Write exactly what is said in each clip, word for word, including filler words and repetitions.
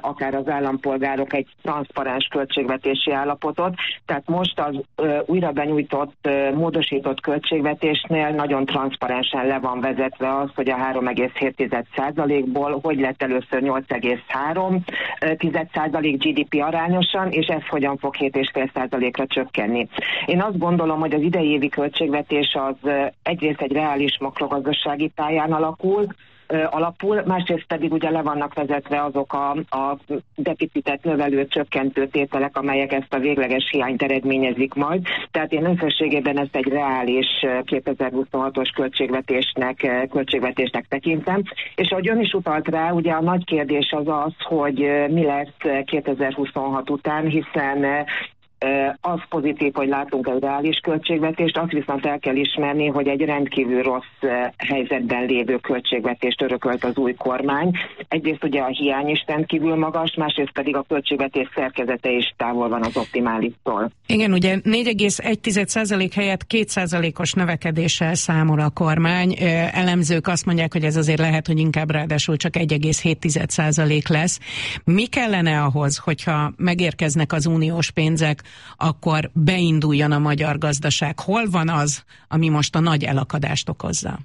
akár az állampolgárok egy transzparens költségvetési állapotot. Tehát most az újra benyújtott, módosított költségvetésnél nagyon transzparensen le van vezetve az, hogy a három egész hét százalékból hogy lett először nyolc egész három százalék gé dé pé arányosan, és ez hogyan fog hét egész öt százalékra csökkenni. Én azt gondolom, hogy az idei évi költségvetés az egyrészt egy reális makrogazdasági pályán alakul, alapul, másrészt pedig ugye le vannak vezetve azok a, a deficitet növelő, csökkentő tételek, amelyek ezt a végleges hiányt eredményezik majd. Tehát én összességében ezt egy reális kétezer-huszonhatos költségvetésnek, költségvetésnek tekintem. És ahogy ön is utalt rá, ugye a nagy kérdés az az, hogy mi lesz kétezer-huszonhat után, hiszen az pozitív, hogy látunk egy reális költségvetést, azt viszont el kell ismerni, hogy egy rendkívül rossz helyzetben lévő költségvetést örökölt az új kormány. Egyrészt ugye a hiány is rendkívül magas, másrészt pedig a költségvetés szerkezete is távol van az optimálistól. Igen, ugye négy egész egy százalék helyett két százalékos növekedéssel számol a kormány. Elemzők azt mondják, hogy ez azért lehet, hogy inkább ráadásul csak egy egész hét százalék lesz. Mi kellene ahhoz, hogyha megérkeznek az uniós pénzek, akkor beinduljon a magyar gazdaság? Hol van az, ami most a nagy elakadást okozza?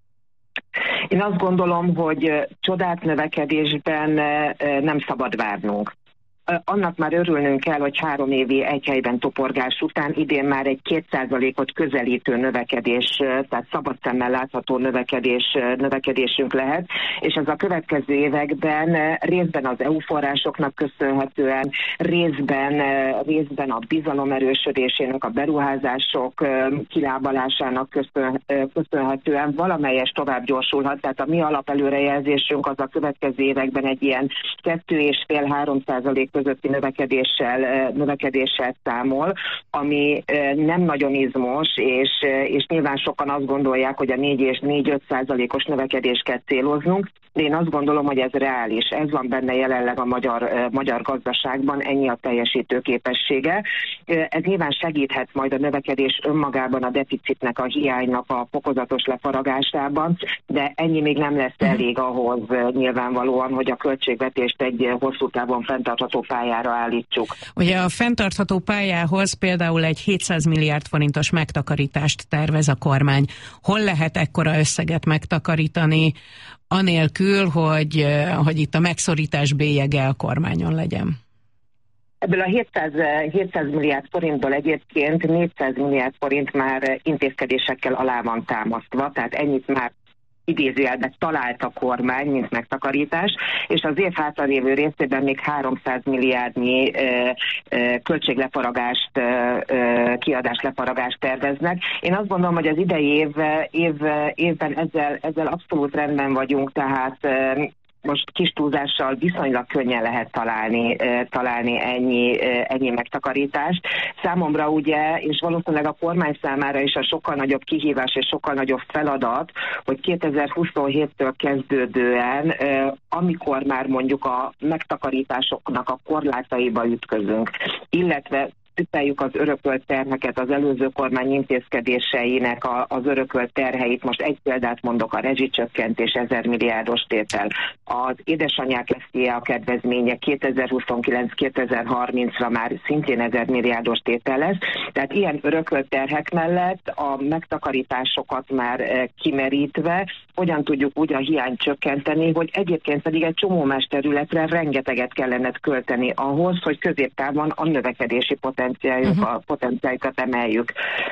Én azt gondolom, hogy csodát növekedésben nem szabad várnunk. Annak már örülnünk kell, hogy három évi egy helyben toporgás után idén már egy két százalékot közelítő növekedés, tehát szabad szemmel látható növekedés, növekedésünk lehet, és ez a következő években részben az é u forrásoknak köszönhetően, részben, részben a bizalom erősödésének, a beruházások kilábalásának köszön, köszönhetően valamelyes tovább gyorsulhat, tehát a mi alapelőrejelzésünk az a következő években egy ilyen kettő és fél három százalék közötti növekedéssel, növekedéssel számol, ami nem nagyon izmos, és, és nyilván sokan azt gondolják, hogy a négy és négy-öt százalékos növekedést kell céloznunk, de én azt gondolom, hogy ez reális. Ez van benne jelenleg a magyar, magyar gazdaságban, ennyi a teljesítő képessége. Ez nyilván segíthet majd a növekedés önmagában, a deficitnek, a hiánynak a fokozatos lefaragásában, de ennyi még nem lesz elég ahhoz nyilvánvalóan, hogy a költségvetést egy hosszú távon fenntartható pályára állítsuk. Ugye a fenntartható pályához például egy hétszáz milliárd forintos megtakarítást tervez a kormány. Hol lehet ekkora összeget megtakarítani, anélkül, hogy, hogy itt a megszorítás bélyege a kormányon legyen? Ebből a hétszáz milliárd forintból egyébként négyszáz milliárd forint már intézkedésekkel alá van támasztva, tehát ennyit már idézőjelben talált a kormány, mint megtakarítás, és az év hátralévő részében még háromszáz milliárdnyi ö, ö, költségleparagást, ö, ö, kiadásleparagást terveznek. Én azt gondolom, hogy az idei év, év, évben ezzel, ezzel abszolút rendben vagyunk, tehát ö, most kis túlzással viszonylag könnyen lehet találni, találni ennyi, ennyi megtakarítást. Számomra ugye, és valószínűleg a kormány számára is a sokkal nagyobb kihívás és sokkal nagyobb feladat, hogy kétezer-huszonhéttől kezdődően, amikor már mondjuk a megtakarításoknak a korlátaiba ütközünk, illetve tüpeljük az örökölt terheket, az előző kormány intézkedéseinek a, az örökölt terheit. Most egy példát mondok, a rezsicsökkentés ezer milliárdos tétel. Az édesanyák eszéje a kedvezménye kétezer-huszonkilenc kétezer-harmincra már szintén ezer milliárdos tétel lesz. Tehát ilyen örökölt terhek mellett a megtakarításokat már kimerítve hogyan tudjuk úgy a hiányt csökkenteni, hogy egyébként pedig egy csomó más területre rengeteget kellene költeni ahhoz, hogy középtávon a növekedési potenciál Uh-huh. a potenciálikat emeljük.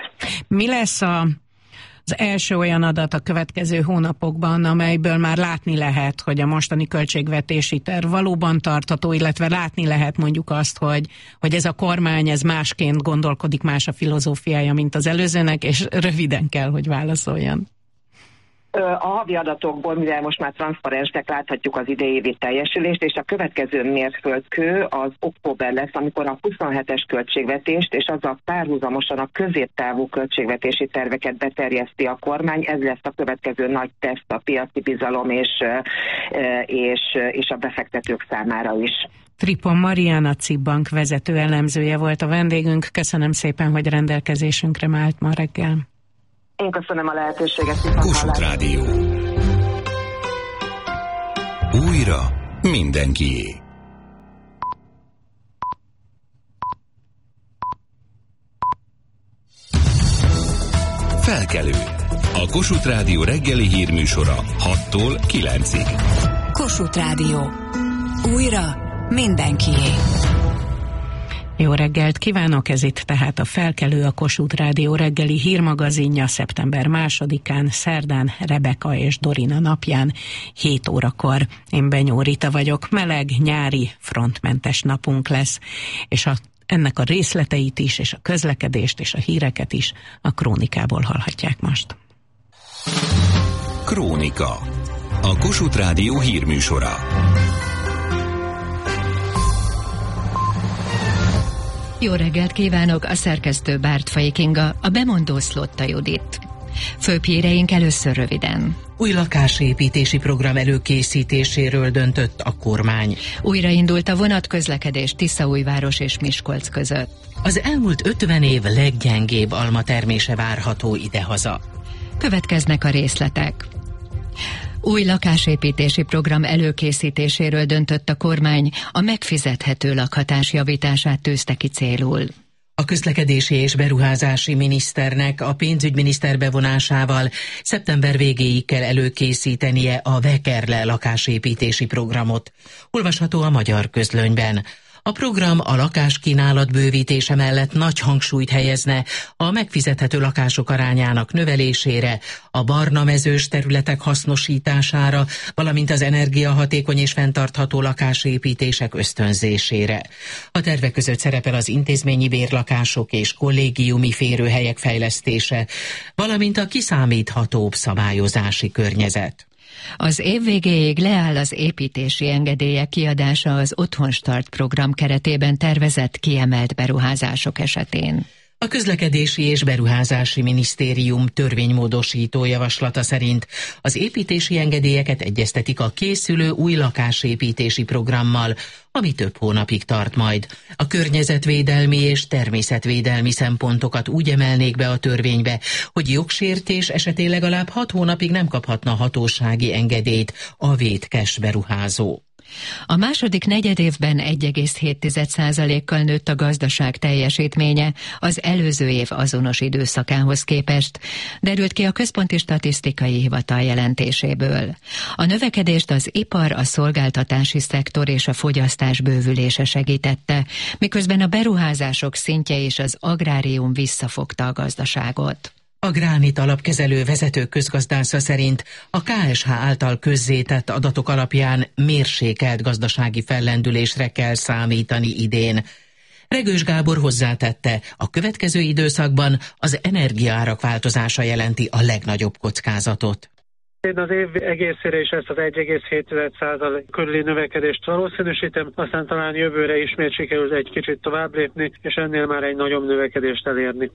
Mi lesz a, az első olyan adat a következő hónapokban, amelyből már látni lehet, hogy a mostani költségvetési terv valóban tartható, illetve látni lehet mondjuk azt, hogy, hogy ez a kormány ez másként gondolkodik, más a filozófiája, mint az előzőnek, és röviden kell, hogy válaszoljon. A havi adatokból, mivel most már transzparensnek láthatjuk az idei évi teljesülést, és a következő mérföldkő az október lesz, amikor a huszonhetes költségvetést és azzal párhuzamosan a középtávú költségvetési terveket beterjeszti a kormány. Ez lesz a következő nagy teszt a piaci bizalom és, és, és a befektetők számára is. Tripon Marian, a cé i bé Bank vezető elemzője volt a vendégünk. Köszönöm szépen, hogy rendelkezésünkre állt ma reggel. Én köszönöm a lehetőséget. Kossuth Rádió. Újra mindenkié. felkelő. A Kossuth Rádió reggeli hírműsora hattól kilencig. Kossuth Rádió. Újra mindenkié. Jó reggelt kívánok, ez itt tehát a Felkelő, a Kossuth Rádió reggeli hírmagazinja szeptember másodikán, szerdán, Rebeka és Dorina napján, hét órakor. Én Benyó Rita vagyok, meleg, nyári, frontmentes napunk lesz, és a ennek a részleteit is, és a közlekedést, és a híreket is a Krónikából hallhatják most. Krónika. A Kossuth Rádió hírműsora. Jó reggelt kívánok, a szerkesztő Bártfai Kinga, a bemondó Szlotta Judit. Főbb híreink először röviden. Új lakásépítési program előkészítéséről döntött a kormány. Újraindult a vonatközlekedés Tiszaújváros és Miskolc között. Az elmúlt ötven év leggyengébb almatermése várható idehaza. Következnek a részletek. Új lakásépítési program előkészítéséről döntött a kormány, a megfizethető lakhatás javítását tűzte ki célul. A közlekedési és beruházási miniszternek a pénzügyminiszter bevonásával szeptember végéig kell előkészítenie a Vekerle lakásépítési programot. Olvasható a Magyar Közlönyben. A program a lakáskínálat bővítése mellett nagy hangsúlyt helyezne a megfizethető lakások arányának növelésére, a barna mezős területek hasznosítására, valamint az energiahatékony és fenntartható lakásépítések ösztönzésére. A tervek között szerepel az intézményi bérlakások és kollégiumi férőhelyek fejlesztése, valamint a kiszámíthatóbb szabályozási környezet. Az év végéig leáll az építési engedélyek kiadása az Otthonstart program keretében tervezett kiemelt beruházások esetén. A Közlekedési és Beruházási Minisztérium törvénymódosító javaslata szerint az építési engedélyeket egyeztetik a készülő új lakásépítési programmal, ami több hónapig tart majd. A környezetvédelmi és természetvédelmi szempontokat úgy emelnék be a törvénybe, hogy jogsértés esetén legalább hat hónapig nem kaphatna hatósági engedélyt a vétkes beruházó. A második negyedévben egy egész hét százalékkal nőtt a gazdaság teljesítménye az előző év azonos időszakához képest, derült ki a Központi Statisztikai Hivatal jelentéséből. A növekedést az ipar, a szolgáltatási szektor és a fogyasztás bővülése segítette, miközben a beruházások szintje és az agrárium visszafogta a gazdaságot. A Gránit alapkezelő vezető közgazdásza szerint a ká es há által közzétett adatok alapján mérsékelt gazdasági fellendülésre kell számítani idén. Regős Gábor hozzátette, a következő időszakban az energiaárak változása jelenti a legnagyobb kockázatot. Én az év egészére is ezt az egy egész hét százalék körüli növekedést valószínűsítem, aztán talán jövőre ismét sikerül egy kicsit tovább lépni, és ennél már egy nagyobb növekedést elérni.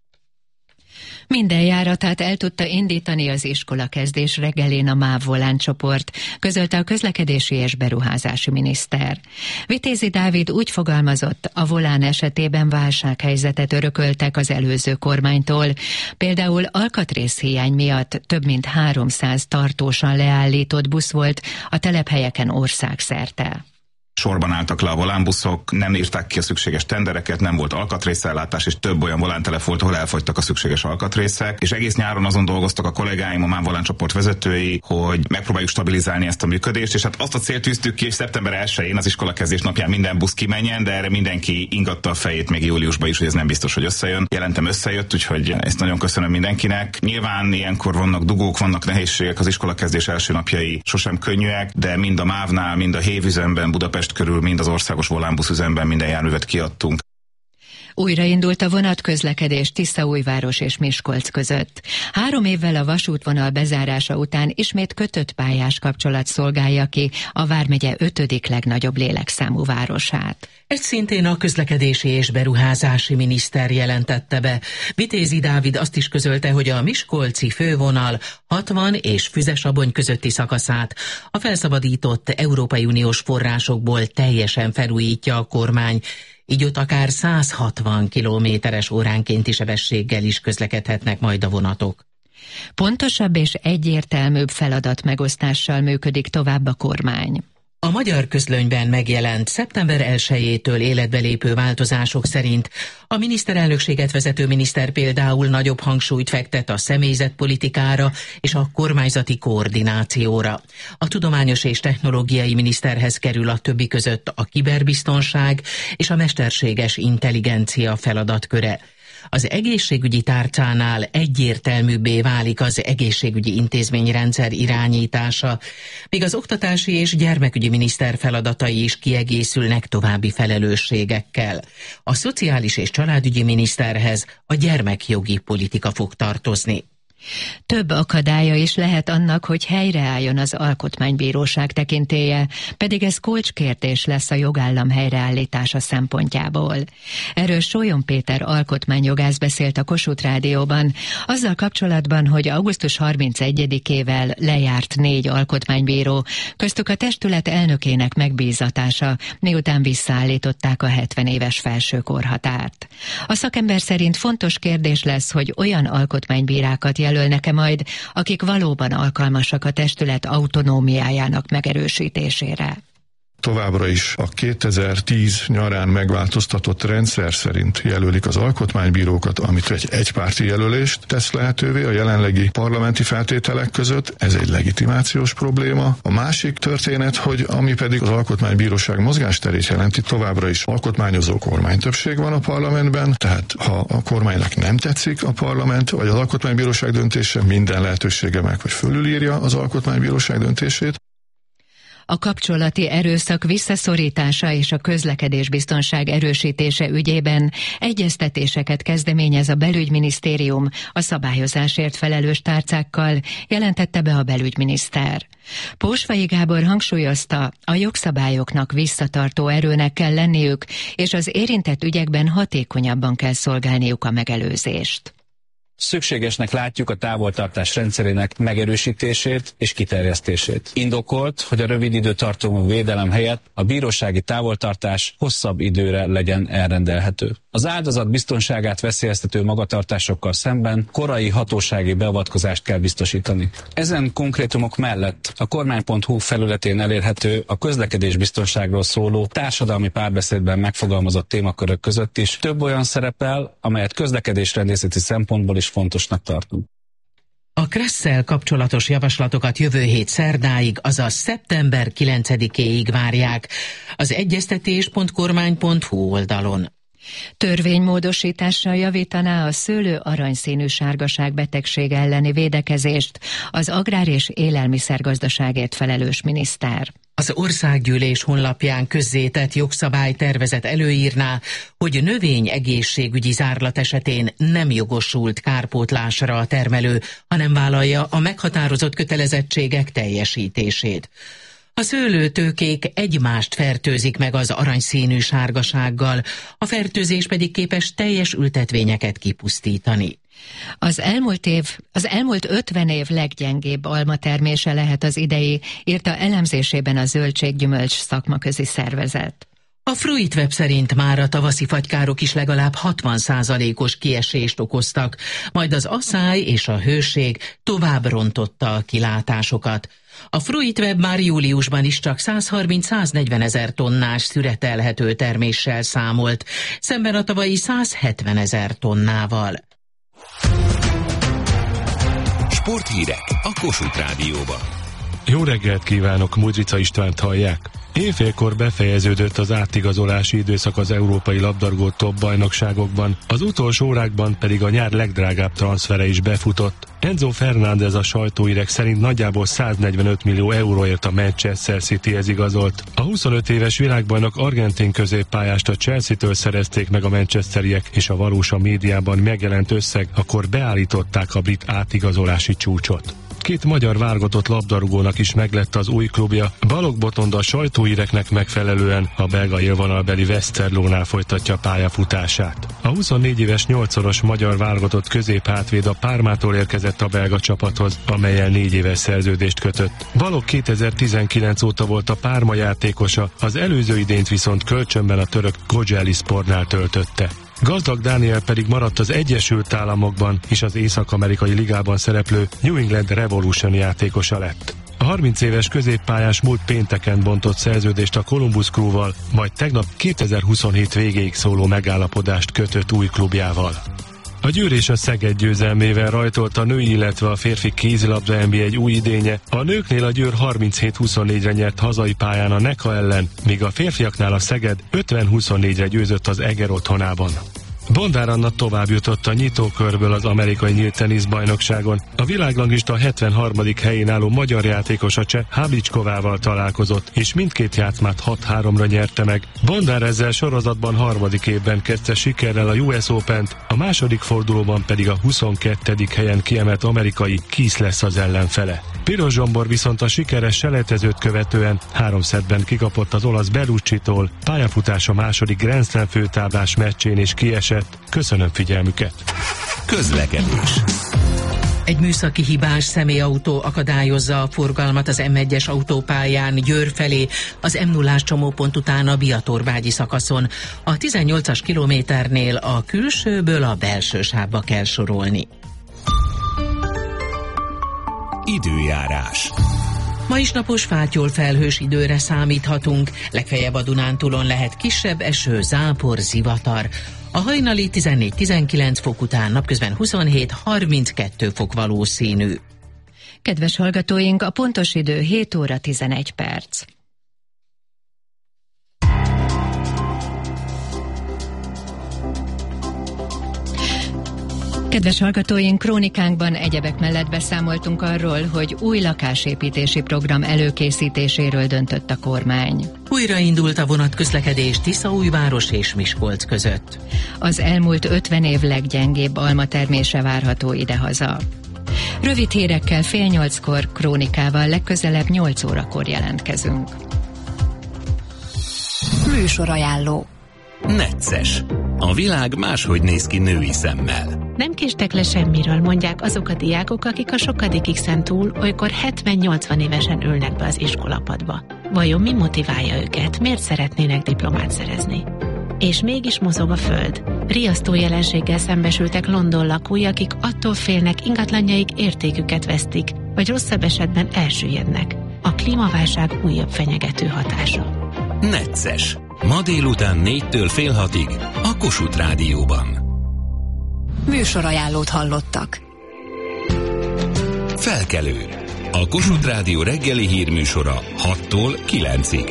Minden járatát el tudta indítani az iskolakezdés reggelén a MÁV Volán csoport, közölte a közlekedési és beruházási miniszter. Vitézi Dávid úgy fogalmazott, a Volán esetében válsághelyzetet örököltek az előző kormánytól. Például alkatrészhiány miatt több mint háromszáz tartósan leállított busz volt a telephelyeken országszerte. Sorban álltak le a volánbuszok, nem írták ki a szükséges tendereket, nem volt alkatrészellátás, és több olyan volántelep volt, ahol elfogytak a szükséges alkatrészek, és egész nyáron azon dolgoztak a kollégáim, a MÁV Volán csoport vezetői, hogy megpróbáljuk stabilizálni ezt a működést, és hát azt a célt tűztük ki, hogy szeptember elsején, az iskolakezdés napján minden busz kimenjen, de erre mindenki ingatta a fejét még júliusban is, hogy ez nem biztos, hogy összejön. Jelentem összejött, úgyhogy ezt nagyon köszönöm mindenkinek. Nyilván ilyenkor vannak dugók, vannak nehézségek, az iskolakezdés első napjai sosem könnyűek, de mind a MÁV-nál, mind a hévüzemben, Budapest körül, mind az országos volánbusz üzemben minden járművet kiadtunk. Újraindult a vonatközlekedés Tiszaújváros és Miskolc között. Három évvel a vasútvonal bezárása után ismét kötött pályás kapcsolat szolgálja ki a vármegye ötödik legnagyobb lélekszámú városát. Ezt szintén a közlekedési és beruházási miniszter jelentette be. Vitézi Dávid azt is közölte, hogy a miskolci fővonal hatvan és Füzesabony közötti szakaszát a felszabadított Európai Uniós forrásokból teljesen felújítja a kormány, így ott akár száz hatvan kilométeres óránkénti sebességgel is közlekedhetnek majd a vonatok. Pontosabb és egyértelműbb feladatmegosztással működik tovább a kormány. A Magyar Közlönyben megjelent szeptember elsejétől életbe lépő változások szerint a miniszterelnökséget vezető miniszter például nagyobb hangsúlyt fektet a személyzetpolitikára és a kormányzati koordinációra. A tudományos és technológiai miniszterhez kerül a többi között a kiberbiztonság és a mesterséges intelligencia feladatköre. Az egészségügyi tárcánál egyértelműbbé válik az egészségügyi intézményrendszer irányítása, míg az oktatási és gyermekügyi miniszter feladatai is kiegészülnek további felelősségekkel. A szociális és családügyi miniszterhez a gyermekjogi politika fog tartozni. Több akadálya is lehet annak, hogy helyreálljon az alkotmánybíróság tekintélye, pedig ez kulcskérdés lesz a jogállam helyreállítása szempontjából. Erről Sólyom Péter alkotmányjogász beszélt a Kossuth Rádióban, azzal kapcsolatban, hogy augusztus harmincegyedikével lejárt négy alkotmánybíró, köztük a testület elnökének megbízatása, miután visszaállították a hetven éves felsőkorhatárt. A szakember szerint fontos kérdés lesz, hogy olyan alkotmánybírákat jelölnek-e majd, akik valóban alkalmasak a testület autonómiájának megerősítésére. Továbbra is a kétezer-tíz nyarán megváltoztatott rendszer szerint jelölik az alkotmánybírókat, amit egy egypárti jelölést tesz lehetővé a jelenlegi parlamenti feltételek között. Ez egy legitimációs probléma. A másik történet, hogy ami pedig az alkotmánybíróság mozgásterét jelenti, továbbra is alkotmányozó kormánytöbbség van a parlamentben, tehát ha a kormánynak nem tetszik a parlament, vagy az alkotmánybíróság döntése, minden lehetősége meg, hogy fölülírja az alkotmánybíróság döntését. A kapcsolati erőszak visszaszorítása és a közlekedésbiztonság erősítése ügyében egyeztetéseket kezdeményez a belügyminisztérium a szabályozásért felelős tárcákkal, jelentette be a belügyminiszter. Pósvai Gábor hangsúlyozta, a jogszabályoknak visszatartó erőnek kell lenniük, és az érintett ügyekben hatékonyabban kell szolgálniuk a megelőzést. Szükségesnek látjuk a távoltartás rendszerének megerősítését és kiterjesztését. Indokolt, hogy a rövid időtartamú védelem helyett a bírósági távoltartás hosszabb időre legyen elrendelhető. Az áldozat biztonságát veszélyeztető magatartásokkal szemben korai hatósági beavatkozást kell biztosítani. Ezen konkrétumok mellett a kormány pont hu felületén elérhető a közlekedésbiztonságról szóló társadalmi párbeszédben megfogalmazott témakörök között is több olyan szerepel, amelyet közlekedésrendészeti szempontból is fontosnak tartunk. A Kresszel kapcsolatos javaslatokat jövő hét szerdáig, azaz szeptember kilencedikéig várják az egyeztetés pont kormány pont hu oldalon. Törvénymódosítással javítaná a szőlő aranyszínű sárgaság betegség elleni védekezést az agrár- és élelmiszergazdaságért felelős miniszter. Az Országgyűlés honlapján közzétett jogszabálytervezet előírná, hogy növényegészségügyi zárlat esetén nem jogosult kárpótlásra a termelő, hanem vállalja a meghatározott kötelezettségek teljesítését. A szőlőtőkék egymást fertőzik meg az aranyszínű sárgasággal, a fertőzés pedig képes teljes ültetvényeket kipusztítani. Az elmúlt év, az elmúlt ötven év leggyengébb almatermése lehet az idei, írta elemzésében a Zöldséggyümölcs szakmaközi szervezet. A Fruitweb szerint már a tavaszi fagykárok is legalább hatvan százalékos kiesést okoztak, majd az aszály és a hőség tovább rontotta a kilátásokat. A Fruitweb már júliusban is csak százharminc-száznegyven ezer tonnás szüretelhető terméssel számolt, szemben a tavalyi százhetven ezer tonnával. Sporthírek a Kossuth Rádióban. Jó reggelt kívánok, Mudrica Istvánt hallják. Éjfélkor befejeződött az átigazolási időszak az európai labdarúgó top bajnokságokban, az utolsó órákban pedig a nyár legdrágább transzfere is befutott. Enzo Fernández a sajtóírek szerint nagyjából száznegyvenöt millió euróért a Manchester Cityhez igazolt. A huszonöt éves világbajnok argentin középpályást a Chelsea-től szerezték meg a manchesteriek, és a valós a médiában megjelent összeg, akkor beállították a brit átigazolási csúcsot. Két magyar válogatott labdarúgónak is meglett az új klubja. Balogh Botond a sajtóíreknek megfelelően a belga élvonalbeli Westerlónál folytatja pályafutását. A huszonnégy éves nyolcszoros magyar válogatott középhátvéd a Parmától érkezett a belga csapathoz, amellyel négy éves szerződést kötött. Balogh kétezer-tizenkilenc óta volt a Parma játékosa, az előző idényt viszont kölcsönben a török Kocaelisportnál töltötte. Gazdag Dániel pedig maradt az Egyesült Államokban, és az Észak-amerikai ligában szereplő New England Revolution játékosa lett. A harminc éves középpályás múlt pénteken bontott szerződést a Columbus Crew-val, majd tegnap kétezer-huszonhét végéig szóló megállapodást kötött új klubjával. A Győr és a Szeged győzelmével rajtolt a női, illetve a férfi kézilabda en bé egy új idénye. A nőknél a Győr harminchét huszonnégyre nyert hazai pályán a Neka ellen, míg a férfiaknál a Szeged ötven huszonnégyre győzött az Eger otthonában. Bondár Anna tovább jutott a nyitókörből az amerikai nyílt teniszbajnokságon. A világranglista hetvenharmadik helyén álló magyar játékos a cseh Hablickovával találkozott, és mindkét játszmát hat-háromra nyerte meg. Bondár ezzel sorozatban harmadik évben kezdte sikerrel a U S Opent, a második fordulóban pedig a huszonkettedik helyen kiemelt amerikai Keys lesz az ellenfele. Piros Zsombor viszont a sikeres selejtezőt követően három szettben kikapott az olasz Bellucci-tól, pályafutása második Grand Slam főtáblás meccsén is kiesett. Köszönöm figyelmüket! Közlekedés. Egy műszaki hibás személyautó akadályozza a forgalmat az M egyes autópályán Győr felé, az M nullás csomópont után a Biatorbágyi szakaszon. A tizennyolcas kilométernél a külsőből a belső sávba kell sorolni. Időjárás. Ma is napos, fátyol, felhős időre számíthatunk, legfeljebb a Dunántúlon lehet kisebb eső, zápor, zivatar. A hajnali tizennégy-tizenkilenc fok után napközben huszonhét-harminckettő fok valószínű. Kedves hallgatóink, a pontos idő hét óra tizenegy perc. Kedves hallgatóink, krónikánkban egyebek mellett beszámoltunk arról, hogy új lakásépítési program előkészítéséről döntött a kormány. Újraindult a vonatközlekedés Tiszaújváros és Miskolc között. Az elmúlt ötven év leggyengébb almatermése várható idehaza. Rövid hírekkel fél nyolckor, krónikával legközelebb nyolc órakor jelentkezünk. Műsorajánló. Necces. A világ máshogy néz ki női szemmel. Nem késtek le semmiről, mondják azok a diákok, akik a sokadik X-en túl olykor hetven-nyolcvan évesen ülnek be az iskolapadba. Vajon mi motiválja őket? Miért szeretnének diplomát szerezni? És mégis mozog a föld. Riasztó jelenséggel szembesültek London lakói, akik attól félnek, ingatlanjaik értéküket vesztik, vagy rosszabb esetben elsüllyednek. A klímaválság újabb fenyegető hatása. Necces. Ma délután négytől fél hatig a Kossuth Rádióban. Műsorajánlót hallottak. Felkelő. A Kossuth Rádió reggeli hírműsora hattól kilencig.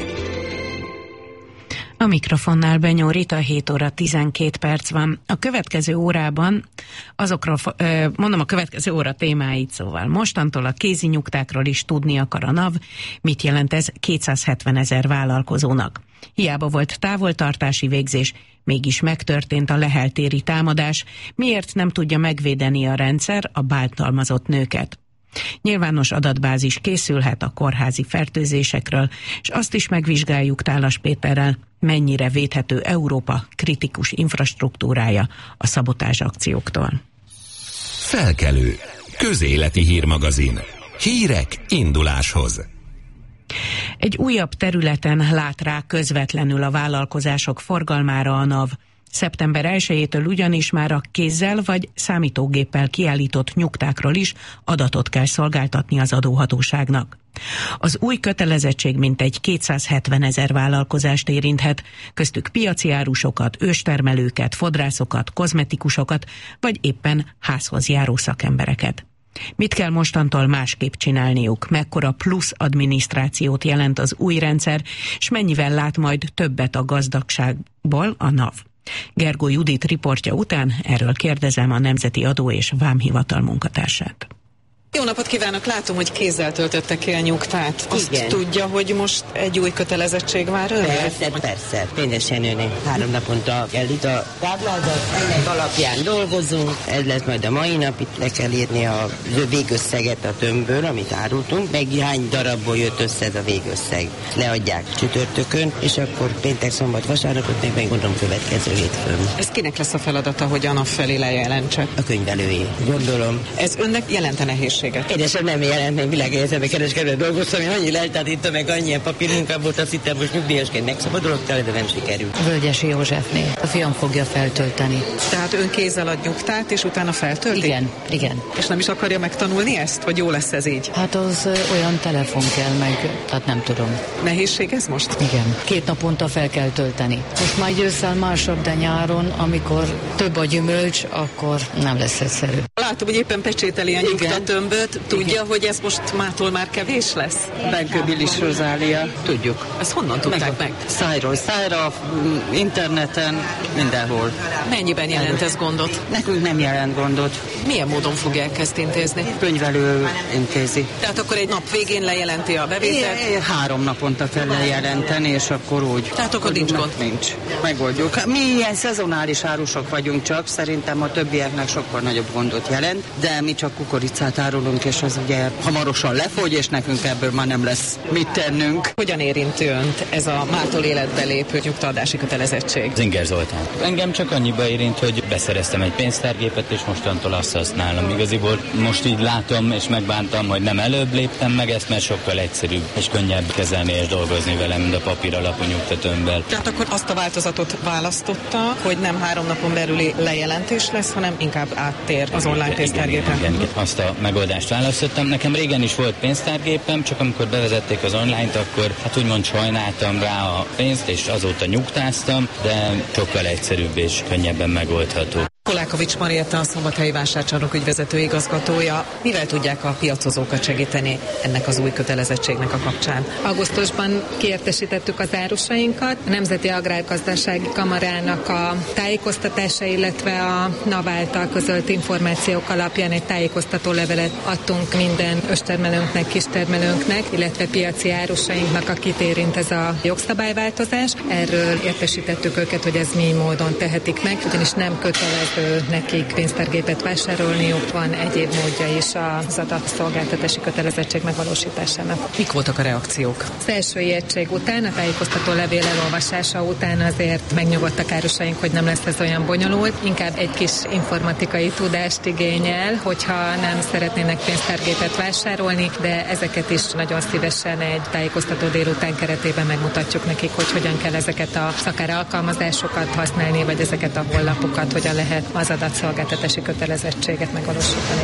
A mikrofonnál Benyó Rita, hét óra tizenkét perc van. A következő órában azokról, mondom a következő óra témáit, szóval mostantól a kézi nyugtákról is tudni akar a NAV, mit jelent ez kétszázhetven ezer vállalkozónak. Hiába volt távoltartási végzés, mégis megtörtént a leheltéri támadás, miért nem tudja megvédeni a rendszer a bántalmazott nőket. Nyilvános adatbázis készülhet a kórházi fertőzésekről, és azt is megvizsgáljuk Tálas Péterrel, mennyire védhető Európa kritikus infrastruktúrája a szabotázs akcióktól. Felkelő. Közéleti hírmagazin. Hírek induláshoz. Egy újabb területen lát rá közvetlenül a vállalkozások forgalmára a NAV. szeptember elsejétől ugyanis már a kézzel vagy számítógéppel kiállított nyugtákról is adatot kell szolgáltatni az adóhatóságnak. Az új kötelezettség mintegy kétszázhetven ezer vállalkozást érinthet, köztük piaci árusokat, őstermelőket, fodrászokat, kozmetikusokat, vagy éppen házhoz járó szakembereket. Mit kell mostantól másképp csinálniuk? Mekkora plusz adminisztrációt jelent az új rendszer, és mennyivel lát majd többet a gazdagságból a NAV? Gergó Judit riportja után erről kérdezem a Nemzeti Adó és Vámhivatal munkatársát. Jó napot kívánok! Látom, hogy kézzel töltötte ki a nyugtát. Azt Igen. Tudja, hogy most egy új kötelezettség vár önre? Persze, persze. Pénzesen önnek három naponta kell itt a táblázat, ennek alapján dolgozunk. Ez lesz majd a mai nap, itt le kell írni a végösszeget a tömbből, amit árultunk, meg hány darabból jött össze ez a végösszeg. Leadják csütörtökön, és akkor péntek, szombat, vasárnapot meg megmondom következő hétfőn. Ez kinek lesz a feladata, hogy a NAV felé lejelentse? A könyvelői, gondolom. Ez önnek jelente nehézséget? nehézséget? Édesem nem jelent, még világegyetemben kereskedően dolgoztam, én annyi leltátítottam, meg annyi papírmunkám volt, azt hittem, most nyugdíjasként megszabadulok tele, de nem sikerült. Völgyesi Józsefné. A fiam fogja feltölteni. Tehát ön kézzel ad nyugtát, és utána feltölti? Igen, igen. És nem is akarja megtanulni ezt, hogy jó lesz ez így? Hát az olyan telefon kell meg, tehát nem tudom. Nehézség ez most? Igen. Két naponta fel kell tölteni. Most már egy ősszel másabb, de nyáron, amikor több a gyümölcs, akkor nem lesz egyszerű. Látom, hogy éppen pecsételi a nyugtatömböt. Tudja, igen, hogy ez most mától már kevés lesz? Benkőbilis Rozália. Tudjuk. Ezt honnan tudták meg? meg? Szájról szájra, interneten, mindenhol. Mennyiben jelent ez gondot? Nekünk nem jelent gondot. Milyen módon fogják ezt intézni? Könyvelő intézi. Tehát akkor egy nap végén lejelenti a bevételt? É, három naponta kell lejelenteni, és akkor úgy. Tehát akkor nincs gond? Nincs. Megoldjuk. Mi ilyen szezonális árusok vagyunk csak, szerintem a többieknek sokkal nagyobb gondot jelent, de mi csak kukoricát árulunk, és az ugye hamarosan lefogy, és nekünk ebből már nem lesz mit tennünk. Hogyan érinti önt ez a mától életbe lépő nyugtaadási kötelezettség? Zinger Zoltán. Engem csak annyiba érint, hogy beszereztem egy pénztárgépet, és mostantól azt használom. Igaziból most így látom, és megbántam, hogy nem előbb léptem meg ezt, mert sokkal egyszerűbb és könnyebb kezelni és dolgozni velem, mint a papír alapú nyugtatömbbel. Tehát akkor azt a változatot választotta, hogy nem három napon belüli lejelentés lesz, hanem inkább áttér az online pénztárgépen. Igen, igen, azt a megoldást választottam. Nekem régen is volt pénztárgépem, csak amikor bevezették az online-t, akkor hát úgymond sajnáltam rá a pénzt, és azóta nyugtáztam, de sokkal egyszerűbb és könnyebben megoldható. Kolákovics Marietta, a Szombathelyi Vásárcsarnok ügyvezető igazgatója. Mivel tudják a piacozókat segíteni ennek az új kötelezettségnek a kapcsán? Augusztusban kiértesítettük az árusainkat. A Nemzeti Agrárgazdasági Kamarának a tájékoztatása, illetve a NAV által közölt információk alapján egy tájékoztató levelet adtunk minden őstermelőnknek, kistermelőnknek, illetve piaci árusainknak, akit érint ez a jogszabályváltozás. Erről értesítettük őket, hogy ez mi módon tehetik meg, ugyanis nem kötelező nekik pénztárgépet vásárolniuk, van egyéb módja is az adatszolgáltatási kötelezettség megvalósításának. Mik voltak a reakciók? Az első ijegység után, a tájékoztató levél elolvasása után azért megnyugodtak árusaink, hogy nem lesz ez olyan bonyolult, inkább egy kis informatikai tudást igényel, hogyha nem szeretnének pénztárgépet vásárolni, de ezeket is nagyon szívesen egy tájékoztató délután keretében megmutatjuk nekik, hogy hogyan kell ezeket a akár alkalmazásokat használni, vagy ezeket a honlapokat, hogyan lehet az adatszolgáltatási kötelezettséget megvalósítani.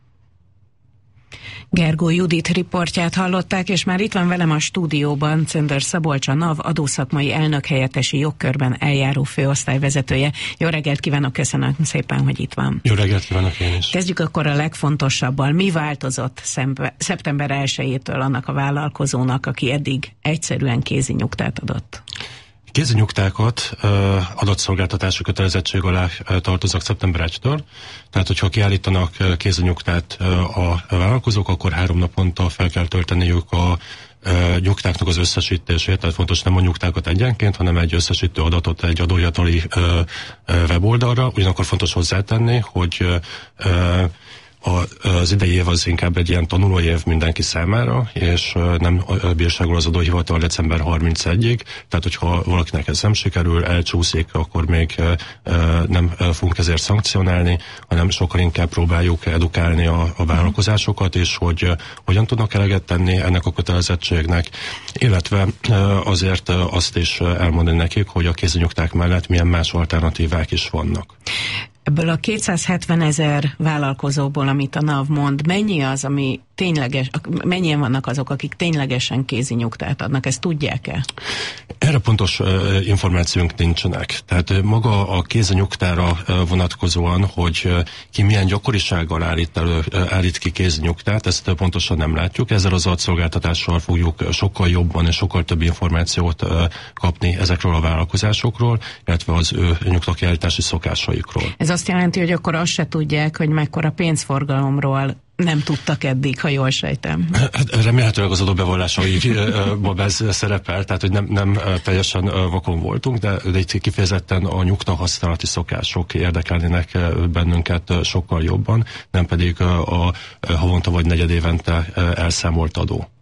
Gergó Judit riportját hallották, és már itt van velem a stúdióban Czöndör Szabolcs, a NAV adószakmai elnök helyettesi jogkörben eljáró főosztályvezetője. Jó reggelt kívánok, köszönöm szépen, hogy itt van. Jó reggelt kívánok én is. Kezdjük akkor a legfontosabbal. Mi változott szembe, szeptember elsejétől annak a vállalkozónak, aki eddig egyszerűen kézi nyugtát adott? Kézinyugtákat adatszolgáltatási kötelezettség alá tartoznak szeptember elsejétől, tehát hogyha kiállítanak kézinyugtát a vállalkozók, akkor három naponta fel kell tölteniük a nyugtáknak az összesítését, tehát fontos nem a nyugtákat egyenként, hanem egy összesítő adatot egy adóhivatali weboldalra. Ugyanakkor fontos hozzátenni, hogy az idei év az inkább egy ilyen tanulóév mindenki számára, és nem bírságol az adóhivatal december harmincegyedikéig, tehát hogyha valakinek ez nem sikerül, elcsúszik, akkor még nem fogunk ezért szankcionálni, hanem sokkal inkább próbáljuk edukálni a, a vállalkozásokat, és hogy hogyan tudnak eleget tenni ennek a kötelezettségnek, illetve azért azt is elmondani nekik, hogy a kézinyugták mellett milyen más alternatívák is vannak. Ebből a kétszázhetven ezer vállalkozóból, amit a NAV mond, mennyi az, ami tényleges, mennyien vannak azok, akik ténylegesen kézi nyugtát adnak? Ezt tudják-e? Erre pontos uh, információnk nincsenek. Tehát maga a kézi nyugtára uh, vonatkozóan, hogy uh, ki milyen gyakorisággal állít, elő, uh, állít ki kézi nyugtát, ezt uh, pontosan nem látjuk. Ezzel az adatszolgáltatással fogjuk sokkal jobban és sokkal több információt uh, kapni ezekről a vállalkozásokról, illetve az ő nyugtakiállítási szokásaikról. Ez azt jelenti, hogy akkor azt se tudják, hogy mekkora pénzforgalomról nem tudtak eddig, ha jól sejtem. Hát remélhetőleg az adóbevallásaiban ez szerepel, tehát hogy nem, nem teljesen vakon voltunk, de, de itt kifejezetten a nyugta használati szokások érdekelnének bennünket sokkal jobban, nem pedig a, a havonta vagy negyed évente elszámolt adó.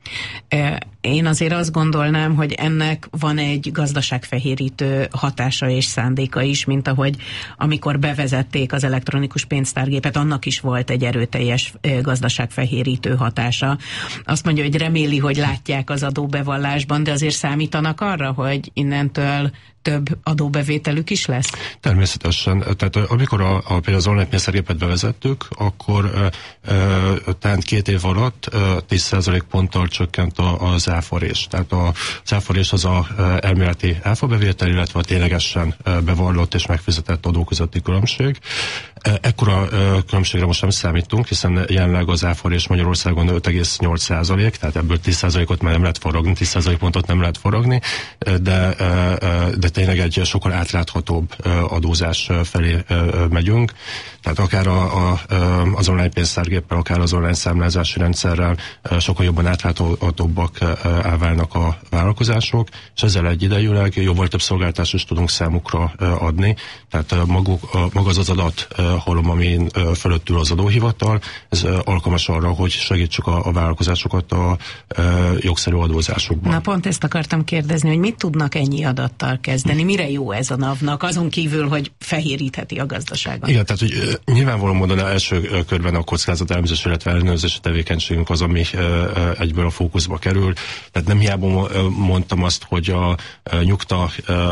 Én azért azt gondolnám, hogy ennek van egy gazdaságfehérítő hatása és szándéka is, mint ahogy amikor bevezették az elektronikus pénztárgépet, annak is volt egy erőteljes gazdaságfehérítő hatása. Azt mondja, hogy reméli, hogy látják az adóbevallásban, de azért számítanak arra, hogy innentől több adóbevételük is lesz? Természetesen. Tehát amikor a, a, például az online pénztárgépet bevezettük, akkor e, e, tehát két év alatt e, tíz százalékponttal csökkent a, az áfarés. Tehát a, az áfarés az a e, elméleti áfabevétel, illetve a ténylegesen e, bevallott és megfizetett adó közötti különbség. E, ekkora e, különbségre most nem számítunk, hiszen jelenleg az áfarés Magyarországon öt egész nyolc százalék, tehát ebből tíz százalékot már nem lehet forogni, tíz százalékpontot nem lehet forogni, de, e, de tényleg egy sokkal átláthatóbb adózás felé megyünk. Tehát akár a, a, az online pénztárgéppel, akár az online számlázási rendszerrel sokkal jobban átláthatóbbak válnak a vállalkozások, és ezzel egyidejűleg jóval több szolgáltatást is tudunk számukra adni. Tehát maguk, maga az az adat halom, amin fölött ül az adóhivatal, ez alkalmas arra, hogy segítsük a, a vállalkozásokat a, a jogszerű adózásukban. Na pont ezt akartam kérdezni, hogy mit tudnak ennyi adattal kezdeni? Mire jó ez a NAV-nak? Azon kívül, hogy fehérítheti a gazdaságot. Igen, tehát hogy nyilvánvalóan módon az első körben a kockázatelemzés, illetve ellenőrzési tevékenységünk az, ami egyből a fókuszba kerül. Tehát nem hiába mondtam azt, hogy a nyugta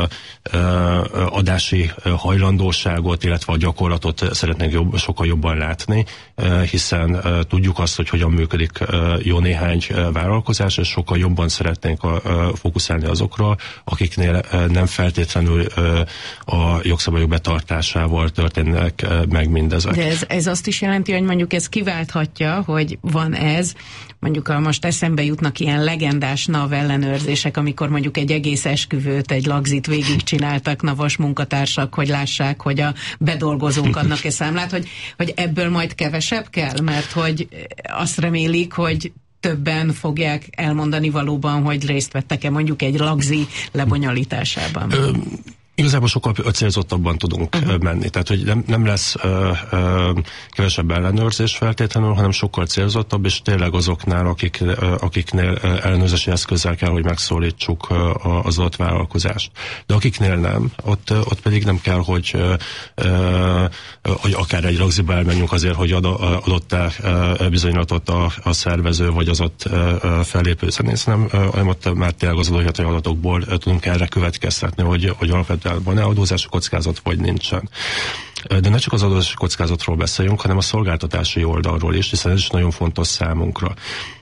adási hajlandóságot, illetve a gyakorlatot szeretnénk jobb, sokkal jobban látni, hiszen tudjuk azt, hogy hogyan működik jó néhány vállalkozás, és sokkal jobban szeretnénk fókuszálni azokra, akiknél nem feltétlenül a jogszabályok betartásával történnek meg mindezek. De ez, ez azt is jelenti, hogy mondjuk ez kiválthatja, hogy van ez, mondjuk a most eszembe jutnak ilyen legendás NAV ellenőrzések, amikor mondjuk egy egész esküvőt, egy lagzit végigcsináltak navas munkatársak, hogy lássák, hogy a bedolgozók adnak-e számlát, hogy, hogy ebből majd kevesebb kell, mert hogy azt remélik, hogy többen fogják elmondani valóban, hogy részt vettek-e mondjuk egy lagzi lebonyolításában. Ö, Igazából sokkal célzottabban tudunk uh-huh. menni. Tehát, hogy nem, nem lesz ö, ö, kevesebb ellenőrzés feltétlenül, hanem sokkal célzottabb, és tényleg azoknál, akik, ö, akiknél ellenőrzési eszközzel kell, hogy megszólítsuk ö, az adott vállalkozást. De akiknél nem, ott, ott pedig nem kell, hogy, ö, ö, hogy akár egy ragziba elmenjünk azért, hogy ad, adott-e bizonylatot a, a szervező, vagy az ott ö, fellépő zenész, hanem, ö, hanem ott már tényleg az adóhivatali adatokból tudunk erre következtetni, hogy, hogy alapvetően van-e adózási kockázat, vagy nincsen. De ne csak az adózási kockázatról beszéljünk, hanem a szolgáltatási oldalról is, hiszen ez is nagyon fontos számunkra.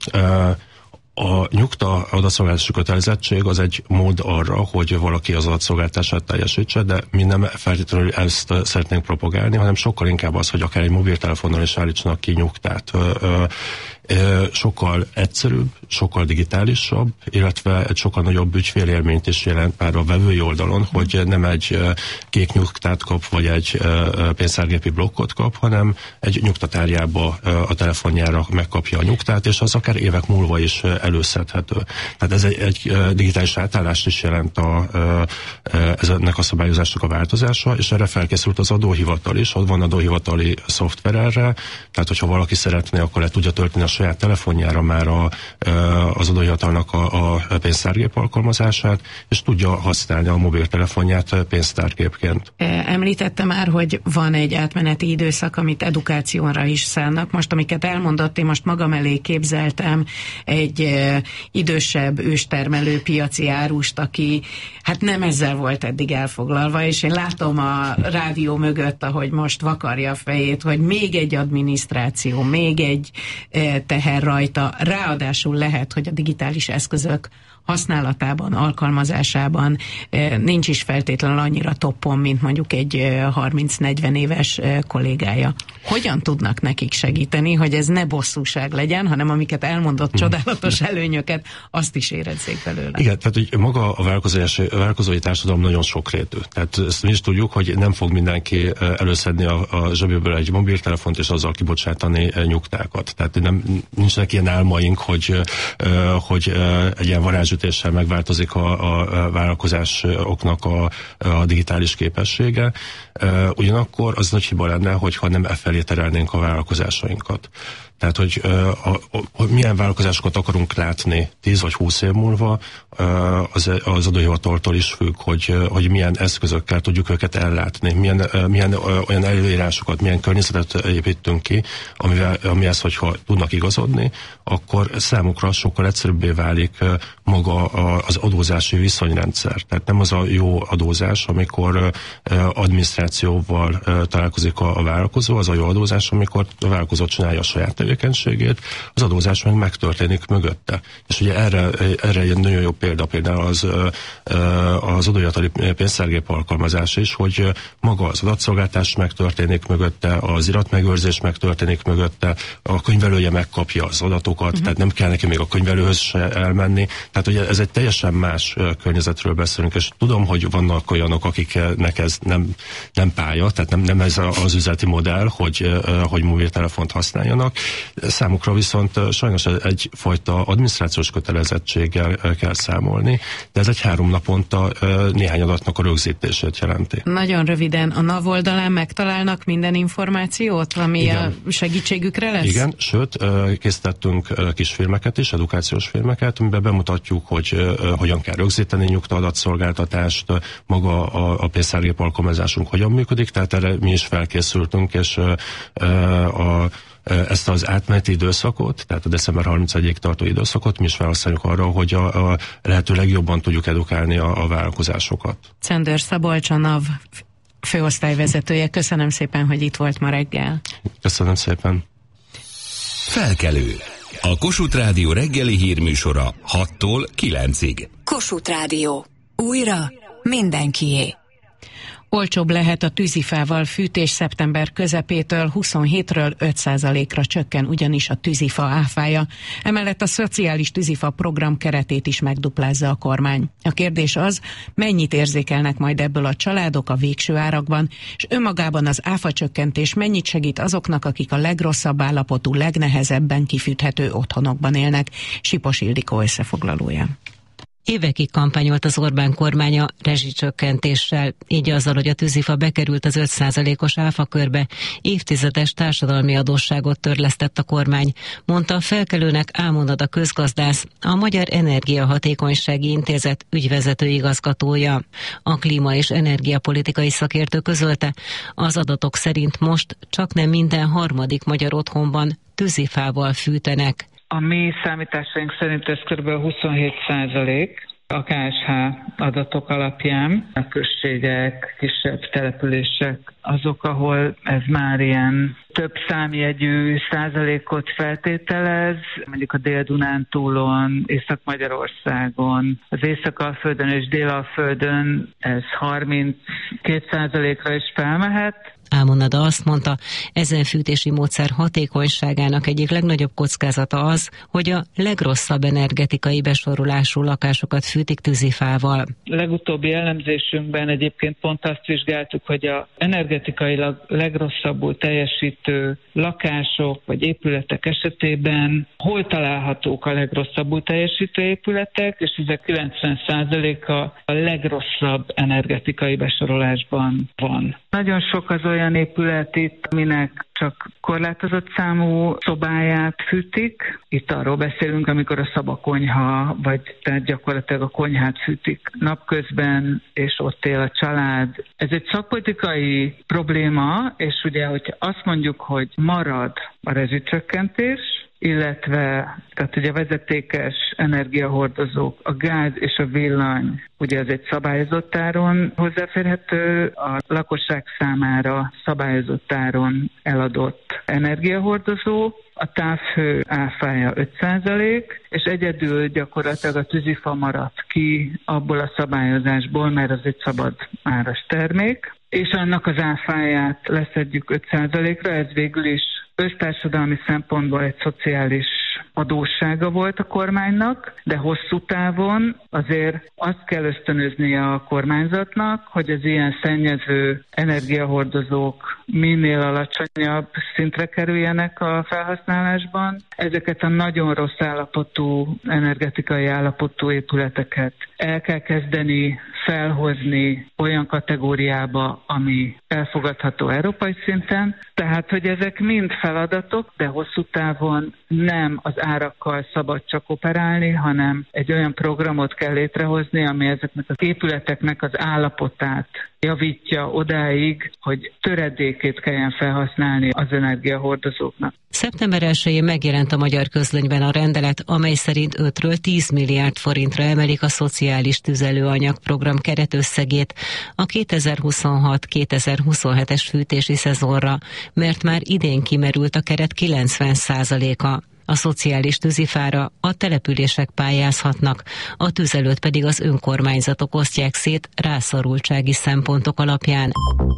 A nyugta adatszolgáltatási kötelezettség az egy mód arra, hogy valaki az adatszolgáltatását teljesítse, de mi nem feltétlenül ezt szeretnénk propagálni, hanem sokkal inkább az, hogy akár egy mobiltelefonnal is állítsanak ki nyugtát. Sokkal egyszerűbb, sokkal digitálisabb, illetve egy sokkal nagyobb ügyfélélményt is jelent már a vevői oldalon, hogy nem egy kék nyugtát kap, vagy egy pénztárgépi blokkot kap, hanem egy nyugtatárjába a telefonjára megkapja a nyugtát, és az akár évek múlva is előszedhető. Tehát ez egy, egy digitális átállást is jelent a, ennek a szabályozásnak a változása, és erre felkészült az adóhivatal is, ott van adóhivatali szoftver erre, tehát hogyha valaki szeretné, akkor le tudja tölteni a saját telefonjára már a, az adóhivatalnak a, a pénztárgép alkalmazását, és tudja használni a mobiltelefonját pénztárgépként. Említette már, hogy van egy átmeneti időszak, amit edukációra is szánnak. Most, amiket elmondott, én most magam elé képzeltem egy e, idősebb őstermelő piaci árust, aki hát nem ezzel volt eddig elfoglalva, és én látom a rádió mögött, ahogy most vakarja a fejét, hogy még egy adminisztráció, még egy e, teher rajta, ráadásul lehet, hogy a digitális eszközök használatában, alkalmazásában nincs is feltétlenül annyira toppon, mint mondjuk egy harminc-negyven éves kollégája. Hogyan tudnak nekik segíteni, hogy ez ne bosszúság legyen, hanem amiket elmondott csodálatos előnyöket, azt is érezzék belőle? Igen, tehát hogy maga a vállalkozói társadalom nagyon sokrétű. Tehát ezt mi is tudjuk, hogy nem fog mindenki előszedni a, a zsebéből egy mobiltelefont, és azzal kibocsátani nyugtákat. Tehát nem, nincsenek ilyen álmaink, hogy, hogy egy ilyen varázsütéssel megváltozik a, a vállalkozásoknak a, a digitális képessége. Ugyanakkor az nagy hiba lenne, hogyha nem e felé terelnénk a vállalkozásainkat. Tehát, hogy a, a, a, milyen vállalkozásokat akarunk látni tíz vagy húsz év múlva, az, az adóhivataltól is függ, hogy, hogy milyen eszközökkel tudjuk őket ellátni, milyen, milyen olyan előírásokat, milyen környezetet építünk ki, amivel, amihez, hogyha tudnak igazodni, akkor számukra sokkal egyszerűbbé válik maga az adózási viszonyrendszer. Tehát nem az a jó adózás, amikor adminisztrációval találkozik a, a vállalkozó, az a jó adózás, amikor a vállalkozó csinálja a saját tevékenységét, az adózás meg megtörténik mögötte. És ugye erre, erre egy nagyon jó példa például az, az adóhivatali pénztárgép alkalmazás is, hogy maga az adatszolgáltás megtörténik mögötte, az iratmegőrzés megtörténik mögötte, a könyvelője megkapja az adatokat, uh-huh. tehát nem kell neki még a könyvelőhöz se elmenni. Tehát ugye ez egy teljesen más környezetről beszélünk, és tudom, hogy vannak olyanok, akiknek ez nem, nem pálya, tehát nem, nem ez az üzleti modell, hogy, hogy mobiltelefont használjanak. Számukra viszont sajnos egyfajta adminisztrációs kötelezettséggel kell számolni, de ez egy három naponta néhány adatnak a rögzítését jelenti. Nagyon röviden, a NAV oldalán megtalálnak minden információt, ami igen. a segítségükre lesz? Igen, sőt, készítettünk kisfilmeket is, edukációs filmeket, amiben bemutatjuk, hogy hogyan kell rögzíteni nyugtaadatszolgáltatást, maga a, a pénztárgép alkalmazásunk hogyan működik, tehát erre mi is felkészültünk, és a ezt az átmeneti időszakot, tehát a december harmincegyedikéig tartó időszakot mi is felhasználjuk arra, hogy a, a lehető legjobban tudjuk edukálni a, a vállalkozásokat. Czendőr Szabolcs, a NAV főosztályvezetője. Köszönöm szépen, hogy itt volt ma reggel. Köszönöm szépen. Felkelő. A Kossuth Rádió reggeli hírműsora hattól kilencig. Kossuth Rádió. Újra mindenkié. Olcsóbb lehet a tűzifával fűtés szeptember közepétől, huszonhétről öt százalékra csökken ugyanis a tűzifa áfája. Emellett a szociális tűzifa program keretét is megduplázza a kormány. A kérdés az, mennyit érzékelnek majd ebből a családok a végső árakban, és önmagában az áfa csökkentés mennyit segít azoknak, akik a legrosszabb állapotú, legnehezebben kifűthető otthonokban élnek. Sipos Ildikó összefoglalója. Évekig kampányolt az Orbán kormánya rezsicsökkentéssel, így azzal, hogy a tűzifa bekerült az öt százalékos áfakörbe, évtizedes társadalmi adósságot törlesztett a kormány, mondta a Felkelőnek Ámon Ada közgazdász, a Magyar Energiahatékonysági Intézet ügyvezető igazgatója. A klíma- és energiapolitikai szakértő közölte, az adatok szerint most csaknem minden harmadik magyar otthonban tűzifával fűtenek. A mi számításaink szerint ez kb. huszonhét százalék a ká es há adatok alapján. A községek, kisebb települések azok, ahol ez már ilyen több számjegyű százalékot feltételez, mondjuk a Dél-Dunántúlon, Észak-Magyarországon, az Észak-Alföldön és Dél-Alföldön ez harminckét százalékra is felmehet. Ámon Ada azt mondta, ezen fűtési módszer hatékonyságának egyik legnagyobb kockázata az, hogy a legrosszabb energetikai besorolású lakásokat fűtik tűzifával. Legutóbbi elemzésünkben egyébként pont azt vizsgáltuk, hogy a energetikailag legrosszabbul teljesítő lakások vagy épületek esetében hol találhatók a legrosszabbul teljesítő épületek, és ezek kilencven százaléka a legrosszabb energetikai besorolásban van. Nagyon sok az olyan épület itt, aminek csak korlátozott számú szobáját fűtik. Itt arról beszélünk, amikor a szabakonyha, vagy tehát gyakorlatilag a konyhát fűtik napközben, és ott él a család. Ez egy szakpolitikai probléma, és ugye, hogy azt mondjuk, hogy marad a rezsicsökkentés, illetve tehát ugye a vezetékes energiahordozók, a gáz és a villany, ugye ez egy szabályozott áron hozzáférhető, a lakosság számára szabályozott áron eladott energiahordozó, a távhő áfája öt százalék, és egyedül gyakorlatilag a tűzifa maradt ki abból a szabályozásból, mert az egy szabad áras termék, és annak az áfáját leszedjük öt százalékra, ez végül is össztársadalmi szempontból egy szociális adóssága volt a kormánynak, de hosszú távon azért azt kell ösztönöznie a kormányzatnak, hogy az ilyen szennyező energiahordozók minél alacsonyabb szintre kerüljenek a felhasználásban. Ezeket a nagyon rossz állapotú, energetikai állapotú épületeket el kell kezdeni felhozni olyan kategóriába, ami elfogadható európai szinten. Tehát, hogy ezek mind feladatok, de hosszú távon nem az árakkal szabad csak operálni, hanem egy olyan programot kell létrehozni, ami ezeknek az épületeknek az állapotát javítja odáig, hogy töredékét kelljen felhasználni az energiahordozóknak. Szeptember elsején megjelent a magyar közlönyben a rendelet, amely szerint ötről tíz milliárd forintra emelik a szociális tüzelőanyag program keretösszegét a kétezer-huszonhat kétezer-huszonhetes fűtési szezonra, mert már idén kimerült a keret kilencven százaléka. A szociális tűzifára a települések pályázhatnak, a tüzelőt pedig az önkormányzatok osztják szét rászorultsági szempontok alapján.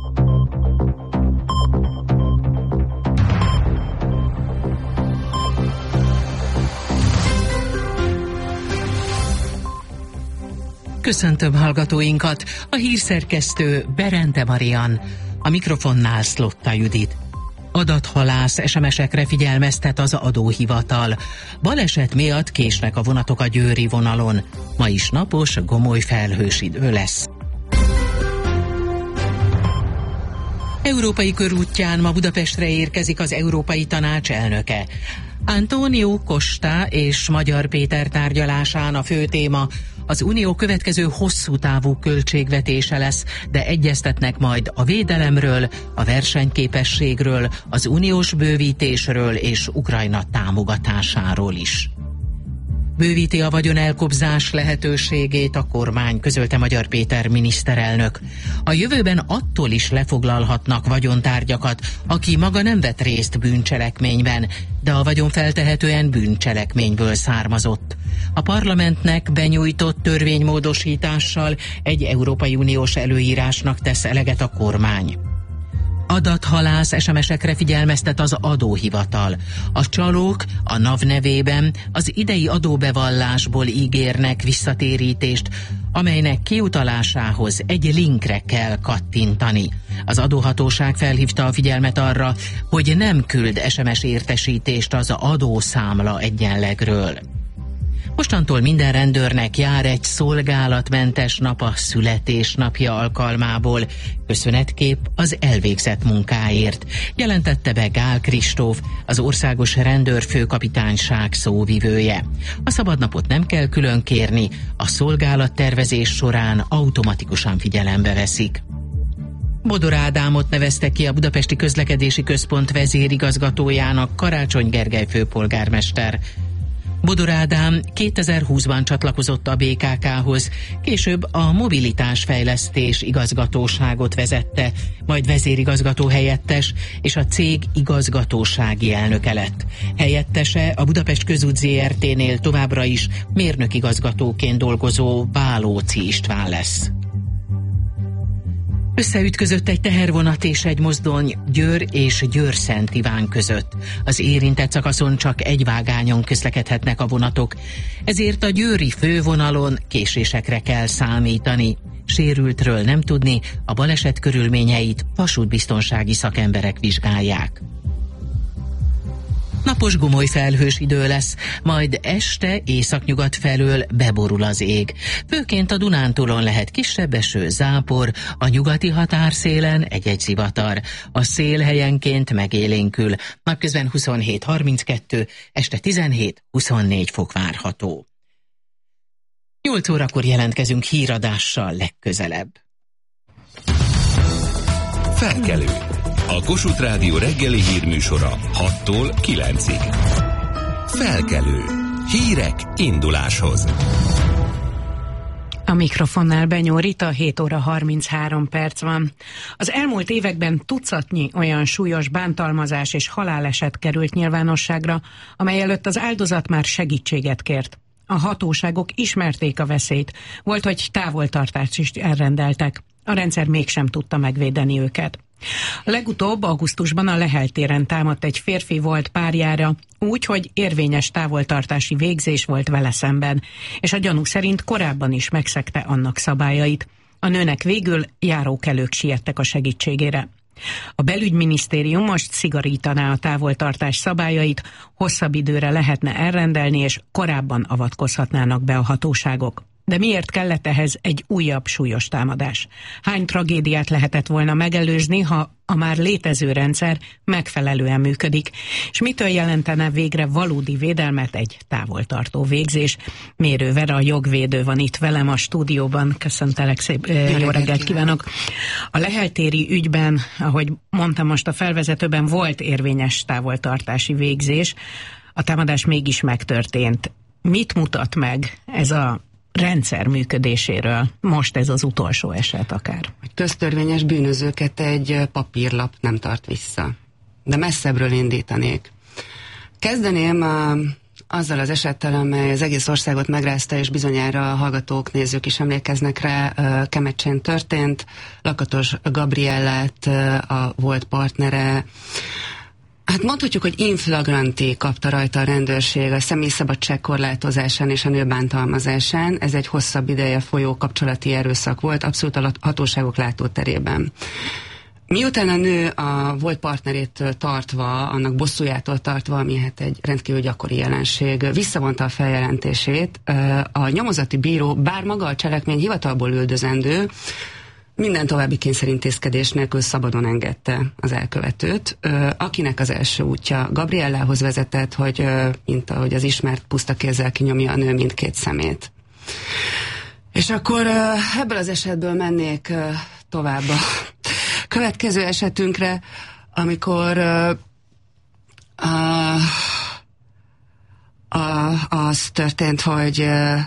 Köszöntöm hallgatóinkat, a hírszerkesztő Berente Marian, a mikrofonnál Szlotta Judit. Adathalász es em es-ekre figyelmeztet az adóhivatal. Baleset miatt késnek a vonatok a győri vonalon. Ma is napos, gomoly felhős idő lesz. Európai körútján ma Budapestre érkezik az Európai Tanács elnöke. Antonio Costa és Magyar Péter tárgyalásán a fő téma az unió következő hosszú távú költségvetése lesz, de egyeztetnek majd a védelemről, a versenyképességről, az uniós bővítésről és Ukrajna támogatásáról is. Bővíti a vagyonelkobzás lehetőségét a kormány, közölte Magyar Péter miniszterelnök. A jövőben attól is lefoglalhatnak vagyontárgyakat, aki maga nem vett részt bűncselekményben, de a vagyon feltehetően bűncselekményből származott. A parlamentnek benyújtott törvénymódosítással egy Európai Uniós előírásnak tesz eleget a kormány. Adathalász es em es-ekre figyelmeztet az adóhivatal. A csalók a NAV nevében az idei adóbevallásból ígérnek visszatérítést, amelynek kiutalásához egy linkre kell kattintani. Az adóhatóság felhívta a figyelmet arra, hogy nem küld es em es értesítést az adószámla egyenlegről. Mostantól minden rendőrnek jár egy szolgálatmentes nap a születésnapja alkalmából, köszönetkép az elvégzett munkáért, jelentette be Gál Kristóf, az Országos Rendőrfőkapitányság szóvivője. A szabadnapot nem kell külön kérni, a szolgálattervezés során automatikusan figyelembe veszik. Bodor Ádámot nevezte ki a Budapesti Közlekedési Központ vezérigazgatójának Karácsony Gergely főpolgármester. Bodor Ádám kétezer-húszban csatlakozott a bé ká ká-hoz, később a mobilitásfejlesztés igazgatóságot vezette, majd vezérigazgató helyettes és a cég igazgatósági elnöke lett. Helyettese a Budapest Közút zé er té-nél továbbra is mérnökigazgatóként dolgozó Bálóci István lesz. Összeütközött egy tehervonat és egy mozdony Győr és Győr-Szent Iván között. Az érintett szakaszon csak egy vágányon közlekedhetnek a vonatok, ezért a győri fővonalon késésekre kell számítani. Sérültről nem tudni, a baleset körülményeit vasútbiztonsági szakemberek vizsgálják. Napos gomoly felhős idő lesz, majd este északnyugat felől beborul az ég. Főként a Dunántúlon lehet kisebb eső, zápor, a nyugati határszélen egy-egy zivatar. A szél helyenként megélénkül, napközben huszonhét harminckettő, este tizenhét-huszonnégy fok várható. nyolc órakor jelentkezünk híradással legközelebb. Felkelő. A Kossuth Rádió reggeli hírműsora hattól kilencig. Felkelő. Hírek induláshoz. A mikrofonnál Benyó Rita, hét óra harminchárom perc van. Az elmúlt években tucatnyi olyan súlyos bántalmazás és haláleset került nyilvánosságra, amely előtt az áldozat már segítséget kért. A hatóságok ismerték a veszélyt, volt, hogy távoltartást is elrendeltek. A rendszer mégsem tudta megvédeni őket. Legutóbb augusztusban a Lehel téren támadt egy férfi volt párjára, úgy, hogy érvényes távoltartási végzés volt vele szemben, és a gyanú szerint korábban is megszegte annak szabályait. A nőnek végül járókelők siettek a segítségére. A belügyminisztérium most szigorítaná a távoltartás szabályait, hosszabb időre lehetne elrendelni, és korábban avatkozhatnának be a hatóságok. De miért kellett ehhez egy újabb súlyos támadás? Hány tragédiát lehetett volna megelőzni, ha a már létező rendszer megfelelően működik? És mitől jelentene végre valódi védelmet egy távoltartó végzés? Mérő Vera, a jogvédő van itt velem a stúdióban. Köszöntelek, szép jó, jó reggelt kívánok. A leheltéri ügyben, ahogy mondtam most a felvezetőben, volt érvényes távoltartási végzés. A támadás mégis megtörtént. Mit mutat meg ez a rendszer működéséről? Most ez az utolsó eset akár. Köztörvényes bűnözőket egy papírlap nem tart vissza. De messzebbről indítanék. Kezdeném a, azzal az esettel, amely az egész országot megrázta, és bizonyára a hallgatók, nézők is emlékeznek rá, Kemecsén történt. Lakatos Gabriellát, a volt partnere, hát mondhatjuk, hogy inflagranti kapta rajta a rendőrség a személyszabadság korlátozásán és a nő bántalmazásán. Ez egy hosszabb ideje folyó kapcsolati erőszak volt, abszolút a hatóságok látóterében. Miután a nő a volt partnerét tartva, annak bosszújától tartva, ami hát egy rendkívül gyakori jelenség, visszavonta a feljelentését, a nyomozati bíró, bár maga a cselekmény hivatalból üldözendő, minden további kényszerintézkedés nélkül szabadon engedte az elkövetőt, akinek az első útja Gabriellához vezetett, hogy, mint ahogy az ismert, puszta kézzel kinyomja a nő mindkét szemét. És akkor ebből az esetből mennék tovább a következő esetünkre, amikor a, a, az történt, hogy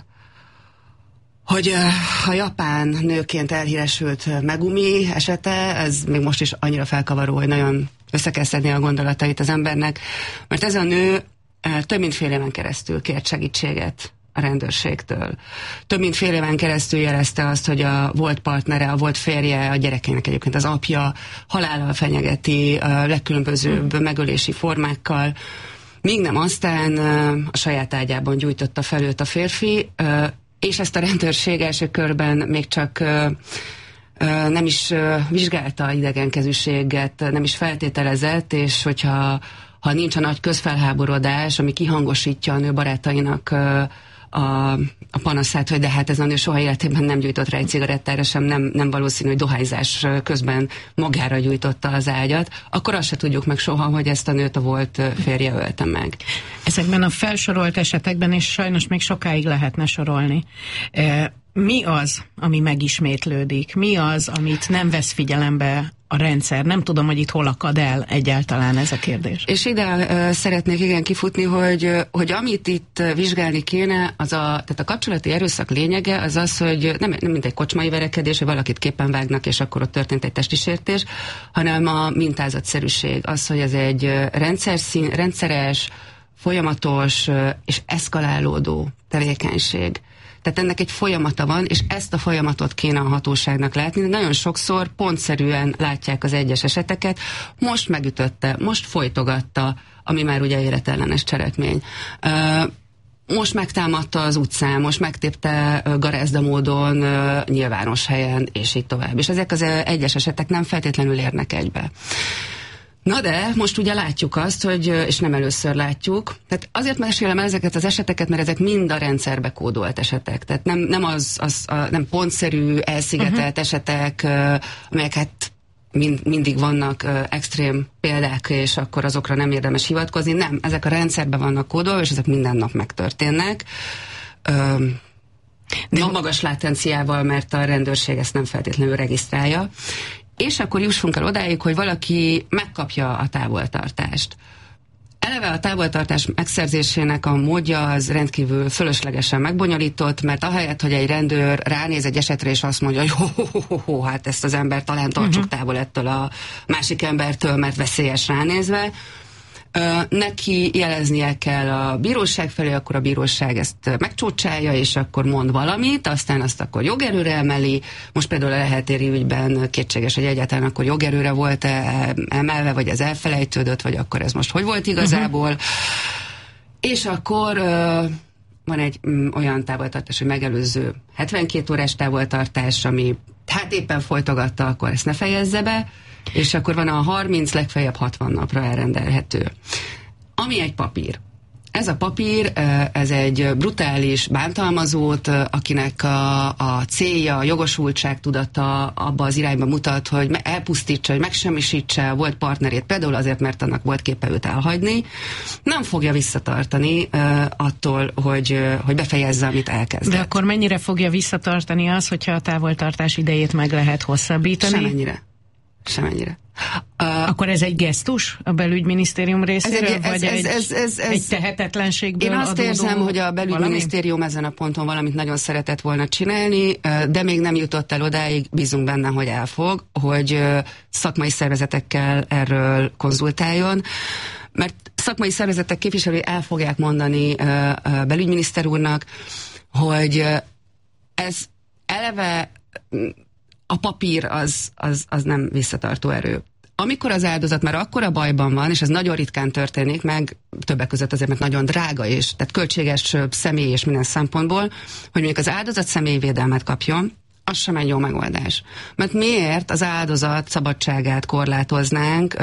hogy a japán nőként elhíresült Megumi esete, ez még most is annyira felkavaró, hogy nagyon össze kell szedni a gondolatait az embernek, mert ez a nő több mint fél éven keresztül kért segítséget a rendőrségtől. Több mint fél éven keresztül jelezte azt, hogy a volt partnere, a volt férje, a gyerekének egyébként az apja halállal fenyegeti, a legkülönbözőbb megölési formákkal, míg nem aztán a saját ágyában gyújtotta fel őt a férfi, és ezt a rendőrség első körben még csak ö, ö, nem is ö, vizsgálta idegenkezűséget, nem is feltételezett, és hogyha ha nincs a nagy közfelháborodás, ami kihangosítja a nő barátainak ö, a, a panaszát, hogy de hát ez a nő soha életében nem gyújtott rá egy cigarettára sem, nem, nem valószínű, hogy dohányzás közben magára gyújtotta az ágyat, akkor azt se tudjuk meg soha, hogy ezt a nőt a volt férje ölte meg. Ezekben a felsorolt esetekben, és sajnos még sokáig lehetne sorolni, mi az, ami megismétlődik? Mi az, amit nem vesz figyelembe a rendszer? Nem tudom, hogy itt hol akad el egyáltalán ez a kérdés. És ide uh, szeretnék igen kifutni, hogy, hogy amit itt vizsgálni kéne, az a, tehát a kapcsolati erőszak lényege az az, hogy nem, nem mint egy kocsmai verekedés, hogy valakit képen vágnak, és akkor ott történt egy testi sértés, hanem a mintázatszerűség. Az, hogy ez egy rendszerszín, rendszeres, folyamatos és eszkalálódó tevékenység. Tehát ennek egy folyamata van, és ezt a folyamatot kéne a hatóságnak látni, de nagyon sokszor pontszerűen látják az egyes eseteket. Most megütötte, most folytogatta, ami már ugye életellenes cselekmény. Most megtámadta az utcán, most megtépte garázda módon nyilvános helyen, és így tovább. És ezek az egyes esetek nem feltétlenül érnek egybe. Na de most ugye látjuk azt, hogy, és nem először látjuk, tehát azért mesélem el ezeket az eseteket, mert ezek mind a rendszerbe kódolt esetek, tehát nem, nem, az, az, a, nem pontszerű, elszigetelt uh-huh. esetek, amelyek hát mind, mindig vannak uh, extrém példák, és akkor azokra nem érdemes hivatkozni, nem, ezek a rendszerben vannak kódolva, és ezek minden nap megtörténnek. Um, de magas látenciával, mert a rendőrség ezt nem feltétlenül regisztrálja. És akkor jussunk el odáig, hogy valaki megkapja a távoltartást. Eleve a távoltartás megszerzésének a módja az rendkívül fölöslegesen megbonyolított, mert ahelyett, hogy egy rendőr ránéz egy esetre és azt mondja, hogy ho, ho, ho, ho, ho hát ezt az embert talán tartsuk uh-huh. távol ettől a másik embertől, mert veszélyes ránézve, Uh, neki jeleznie kell a bíróság felé, akkor a bíróság ezt megcsócsálja, és akkor mond valamit, aztán azt akkor jogerőre emeli. Most például a leheltéri ügyben kétséges, hogy egyáltalán akkor jogerőre volt -e emelve, vagy ez elfelejtődött, vagy akkor ez most hogy volt igazából. Uh-huh. És akkor uh, van egy um, olyan távoltartás, hogy megelőző hetvenkét órás távoltartás, ami hát éppen folytogatta, akkor ezt ne fejezze be, És akkor van a harminc, legfeljebb hatvan napra elrendelhető. Ami egy papír. Ez a papír, ez egy brutális bántalmazót, akinek a, a célja, a jogosultság tudata abba az irányba mutat, hogy elpusztítsa, hogy megsemmisítse a volt partnerét, például azért, mert annak volt képe őt elhagyni, nem fogja visszatartani uh, attól, hogy, uh, hogy befejezze, amit elkezdett. De akkor mennyire fogja visszatartani az, hogyha a távoltartás idejét meg lehet hosszabbítani? Semennyire. Semennyire. Uh, Akkor ez egy gesztus a belügyminisztérium részéről, ez egy, vagy ez, ez, ez, ez, egy tehetetlenségből Én azt adódó érzem, hogy a belügyminisztérium valami? ezen a ponton valamit nagyon szeretett volna csinálni, de még nem jutott el odáig, bízunk benne, hogy elfog, hogy szakmai szervezetekkel erről konzultáljon, mert szakmai szervezetek képviselői el fogják mondani a belügyminiszter úrnak, hogy ez eleve a papír az, az, az nem visszatartó erő. Amikor az áldozat már akkora bajban van, és ez nagyon ritkán történik meg, többek között azért, mert nagyon drága és, tehát költséges személy és minden szempontból, hogy mondjuk az áldozat személyvédelmet kapjon, az sem egy jó megoldás. Mert miért az áldozat szabadságát korlátoznánk,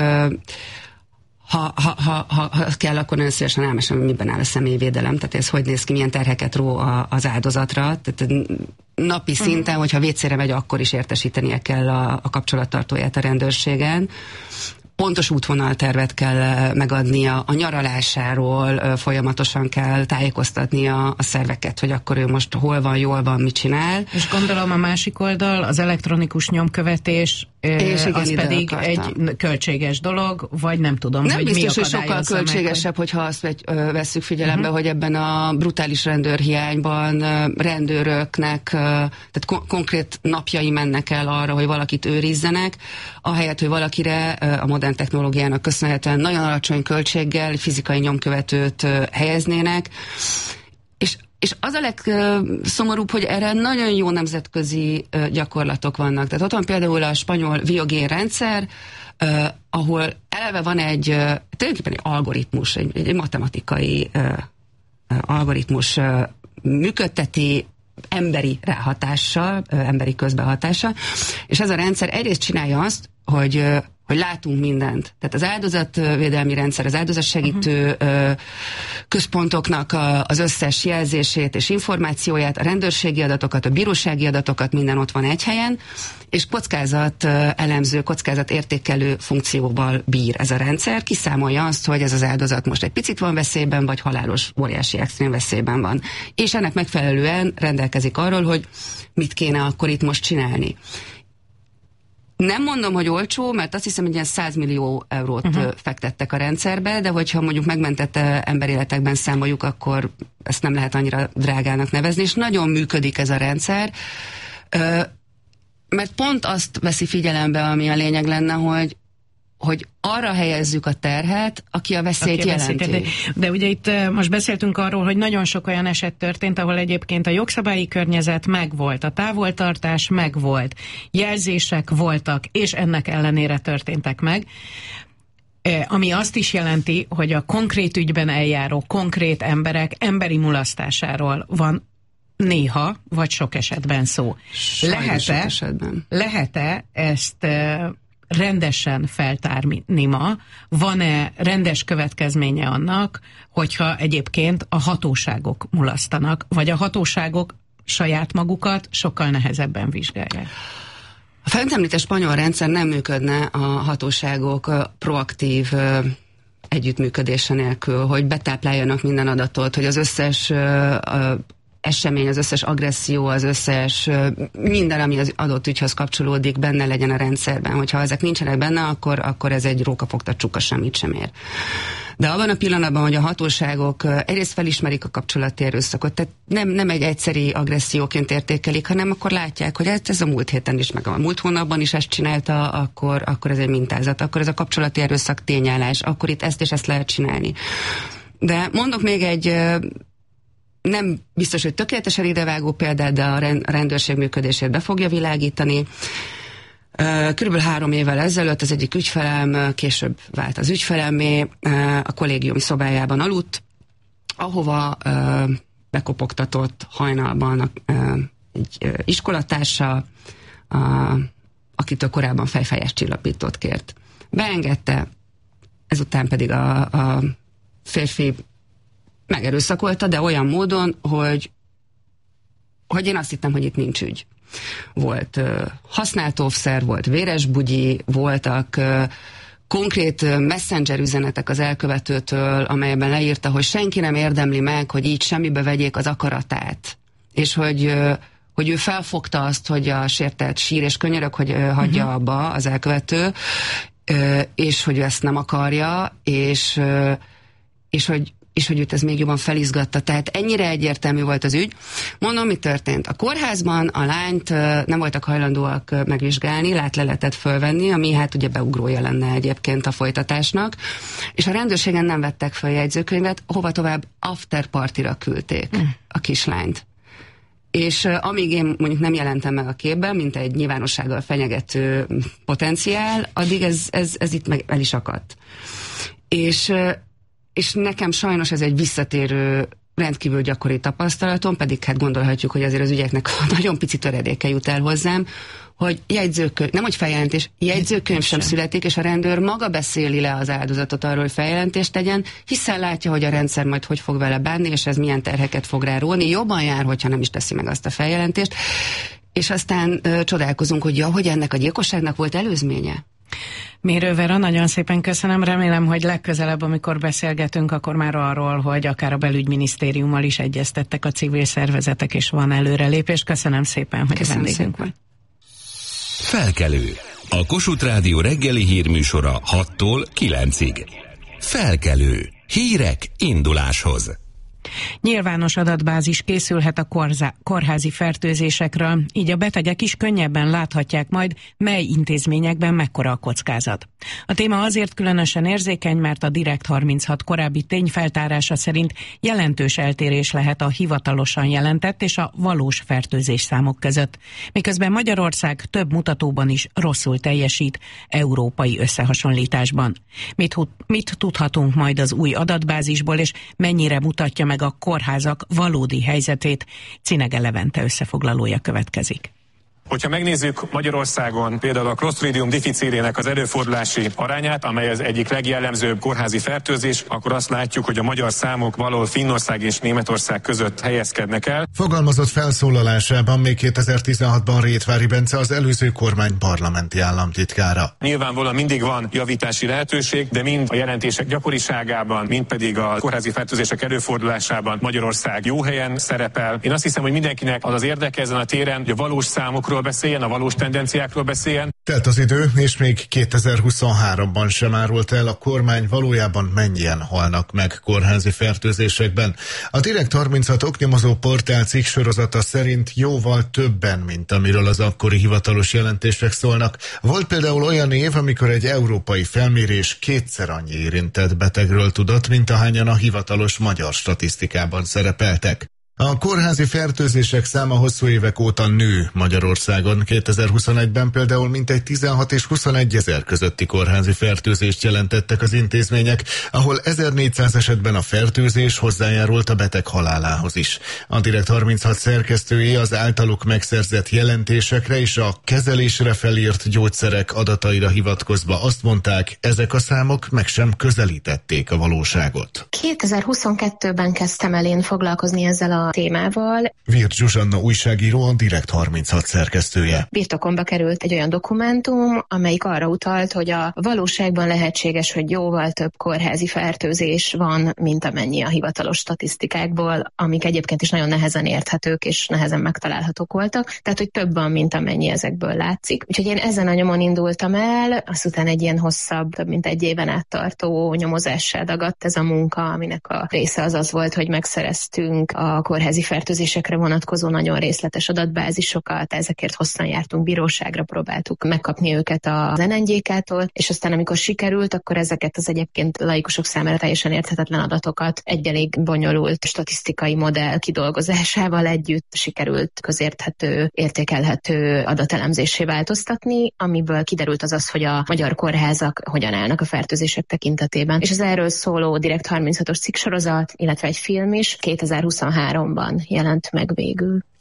Ha, ha, ha, ha, ha kell, akkor nagyon szívesen elmesem, hogy miben áll a személyvédelem, tehát ez hogy néz ki, milyen terheket ró a, az áldozatra. Tehát napi szinten, hogyha vécére megy, akkor is értesítenie kell a, a kapcsolattartóját a rendőrségen. Pontos útvonaltervet kell megadnia, a nyaralásáról folyamatosan kell tájékoztatnia a szerveket, hogy akkor ő most hol van, jól van, mit csinál. És gondolom a másik oldal, az elektronikus nyomkövetés, és igen, az pedig akartam. Egy költséges dolog, vagy nem tudom, nem hogy biztos, mi hogy sokkal költségesebb, meg, hogy... hogyha azt vegy, ö, vesszük figyelembe, uh-huh. hogy ebben a brutális rendőrhiányban ö, rendőröknek, ö, tehát kon- konkrét napjai mennek el arra, hogy valakit őrizzenek, ahelyett, hogy valakire ö, a modern technológiának köszönhetően nagyon alacsony költséggel fizikai nyomkövetőt ö, helyeznének, és És az a legszomorúbb, hogy erre nagyon jó nemzetközi uh, gyakorlatok vannak. Tehát ott van például a spanyol Viogén rendszer, uh, ahol eleve van egy, uh, tulajdonképpen egy algoritmus, egy, egy matematikai uh, uh, algoritmus uh, működteti emberi ráhatással, uh, emberi közbehatással, és ez a rendszer egyrészt csinálja azt, hogy uh, hogy látunk mindent. Tehát az áldozatvédelmi rendszer, az áldozatsegítő uh-huh. központoknak a, az összes jelzését és információját, a rendőrségi adatokat, a bírósági adatokat, minden ott van egy helyen, és kockázat elemző, kockázat értékelő funkcióval bír ez a rendszer, kiszámolja azt, hogy ez az áldozat most egy picit van veszélyben, vagy halálos, óriási extrém veszélyben van. És ennek megfelelően rendelkezik arról, hogy mit kéne akkor itt most csinálni. Nem mondom, hogy olcsó, mert azt hiszem, hogy ilyen száz millió eurót uh-huh. fektettek a rendszerbe, de hogyha mondjuk megmentett emberéletekben számoljuk, akkor ezt nem lehet annyira drágának nevezni, és nagyon működik ez a rendszer, mert pont azt veszi figyelembe, ami a lényeg lenne, hogy hogy arra helyezzük a terhet, aki a veszélyt aki a jelenti. Veszélyt, de, de ugye itt most beszéltünk arról, hogy nagyon sok olyan eset történt, ahol egyébként a jogszabályi környezet megvolt, a távoltartás megvolt, jelzések voltak, és ennek ellenére történtek meg. Ami azt is jelenti, hogy a konkrét ügyben eljáró konkrét emberek emberi mulasztásáról van néha, vagy sok esetben szó. Lehet-e, lehet-e ezt rendesen feltárni ma? Van-e rendes következménye annak, hogyha egyébként a hatóságok mulasztanak, vagy a hatóságok saját magukat sokkal nehezebben vizsgálják? A fent említett spanyol rendszer nem működne a hatóságok proaktív együttműködése nélkül, hogy betápláljanak minden adatot, hogy az összes esemény, az összes agresszió, az összes minden, ami az adott ügyhöz kapcsolódik, benne legyen a rendszerben. Hogyha ezek nincsenek benne, akkor, akkor ez egy rókafogta csuka, semmit sem ér. De abban a pillanatban, hogy a hatóságok egyrészt felismerik a kapcsolati erőszakot, tehát nem, nem egy egyszeri agresszióként értékelik, hanem akkor látják, hogy ez, ez a múlt héten is, meg a múlt hónapban is ezt csinálta, akkor, akkor ez egy mintázat, akkor ez a kapcsolati erőszak tényállás, akkor itt ezt és ezt lehet csinálni. De mondok még egy nem biztos, hogy tökéletesen idevágó példát, de a rendőrség működését be fogja világítani. Körülbelül három évvel ezelőtt az egyik ügyfelem, később vált az ügyfelemmé, a kollégium szobájában aludt, ahova bekopogtatott hajnalban egy iskolatársa, akitől korábban fejfájás csillapítót kért. Beengedte, ezután pedig a, a férfi megerőszakolta, de olyan módon, hogy, hogy én azt hittem, hogy itt nincs ügy. Volt uh, használt óvszer, volt véres bugyi, voltak uh, konkrét messenger üzenetek az elkövetőtől, amelyben leírta, hogy senki nem érdemli meg, hogy így semmibe vegyék az akaratát. És hogy, uh, hogy ő felfogta azt, hogy a sértett sír és könyörög, hogy uh, hagyja uh-huh. abba az elkövető, uh, és hogy ő ezt nem akarja, és, uh, és hogy és hogy őt ez még jobban felizgatta. Tehát ennyire egyértelmű volt az ügy. Mondom, mi történt. A kórházban a lányt nem voltak hajlandóak megvizsgálni, látleletet fölvenni, ami hát ugye beugrója lenne egyébként a folytatásnak, és a rendőrségen nem vettek fel jegyzőkönyvet, hova tovább after partira küldték mm. a kislányt. És uh, amíg én mondjuk nem jelentem meg a képben, mint egy nyilvánossággal fenyegető potenciál, addig ez, ez, ez itt meg el is akadt. És uh, és nekem sajnos ez egy visszatérő, rendkívül gyakori tapasztalatom, pedig hát gondolhatjuk, hogy azért az ügyeknek nagyon pici töredéke jut el hozzám, hogy jegyzőkönyv, nem hogy feljelentés, jegyzőkönyv sem születik, és a rendőr maga beszéli le az áldozatot arról, hogy feljelentést tegyen, hiszen látja, hogy a rendszer majd hogy fog vele bánni, és ez milyen terheket fog rá róni. Jobban jár, hogyha nem is teszi meg azt a feljelentést. És aztán ö, csodálkozunk, hogy ja, hogy ennek a gyilkosságnak volt előzménye. Mérő Vera, nagyon szépen köszönöm, remélem, hogy legközelebb, amikor beszélgetünk, akkor már arról, hogy akár a belügyminisztériummal is egyeztettek a civil szervezetek, és van előrelépés. Köszönöm szépen, hogy köszönöm vendégünk volt. Felkelő. A Kossuth Rádió reggeli hírműsora hattól kilencig. Felkelő. Hírek induláshoz. Nyilvános adatbázis készülhet a korzá- kórházi fertőzésekről, így a betegek is könnyebben láthatják majd, mely intézményekben mekkora a kockázat. A téma azért különösen érzékeny, mert a Direkt harminchat korábbi tényfeltárása szerint jelentős eltérés lehet a hivatalosan jelentett és a valós fertőzés számok között, miközben Magyarország több mutatóban is rosszul teljesít európai összehasonlításban. Mit, mit tudhatunk majd az új adatbázisból, és mennyire mutatja meg a kórházak valódi helyzetét? Cinege Levente összefoglalója következik. Hogyha megnézzük Magyarországon például a Clostridium difficilének az előfordulási arányát, amely az egyik legjellemzőbb kórházi fertőzés, akkor azt látjuk, hogy a magyar számok valahol Finnország és Németország között helyezkednek el. Fogalmazott felszólalásában még kétezer-tizenhatban Rétvári Bence, az előző kormány parlamenti államtitkára. Nyilvánvalóan mindig van javítási lehetőség, de mind a jelentések gyakoriságában, mind pedig a kórházi fertőzések előfordulásában Magyarország jó helyen szerepel. Én azt hiszem, hogy mindenkinek az az érdeke ezen a téren, hogy a valós számokról beszéljen, a valós tendenciákról beszéljen. Telt az idő, és még kétezer-huszonháromban sem árult el a kormány valójában mennyien halnak meg kórházi fertőzésekben. A Direkt harminchat oknyomozó portál cikksorozata szerint jóval többen, mint amiről az akkori hivatalos jelentések szólnak. Volt például olyan év, amikor egy európai felmérés kétszer annyi érintett betegről tudott, mint ahányan a hivatalos magyar statisztikában szerepeltek. A kórházi fertőzések száma hosszú évek óta nő Magyarországon. kétezer-huszonegyben például mintegy tizenhat és huszonegy ezer közötti kórházi fertőzést jelentettek az intézmények, ahol ezernégyszáz esetben a fertőzés hozzájárult a beteg halálához is. A Direkt harminchat szerkesztői az általuk megszerzett jelentésekre és a kezelésre felírt gyógyszerek adataira hivatkozva azt mondták, ezek a számok meg sem közelítették a valóságot. kétezer-huszonkettőben kezdtem el én foglalkozni ezzel a témával. Virt Zsuzsanna újságíró, a Direkt harminchat szerkesztője. Birtokomba került egy olyan dokumentum, amelyik arra utalt, hogy a valóságban lehetséges, hogy jóval több kórházi fertőzés van, mint amennyi a hivatalos statisztikákból, amik egyébként is nagyon nehezen érthetők és nehezen megtalálhatók voltak. Tehát, hogy több van, mint amennyi ezekből látszik. Úgyhogy én ezen a nyomon indultam el, azután egy ilyen hosszabb, több mint egy éven át tartó nyomozással dagadt ez a munka, aminek a része az az volt, hogy megszereztünk a kórházi fertőzésekre vonatkozó nagyon részletes adatbázisokat, ezekért hosszan jártunk bíróságra, próbáltuk megkapni őket az en en gé ká-tól, és aztán amikor sikerült, akkor ezeket az egyébként laikusok számára teljesen érthetetlen adatokat egy elég bonyolult statisztikai modell kidolgozásával együtt sikerült közérthető, értékelhető adatelemzésé változtatni, amiből kiderült az az, hogy a magyar kórházak hogyan állnak a fertőzések tekintetében. És az erről szóló Direkt harminchatos cikksorozat, illetve egy film is kétezer-huszonháromban jelent meg végül.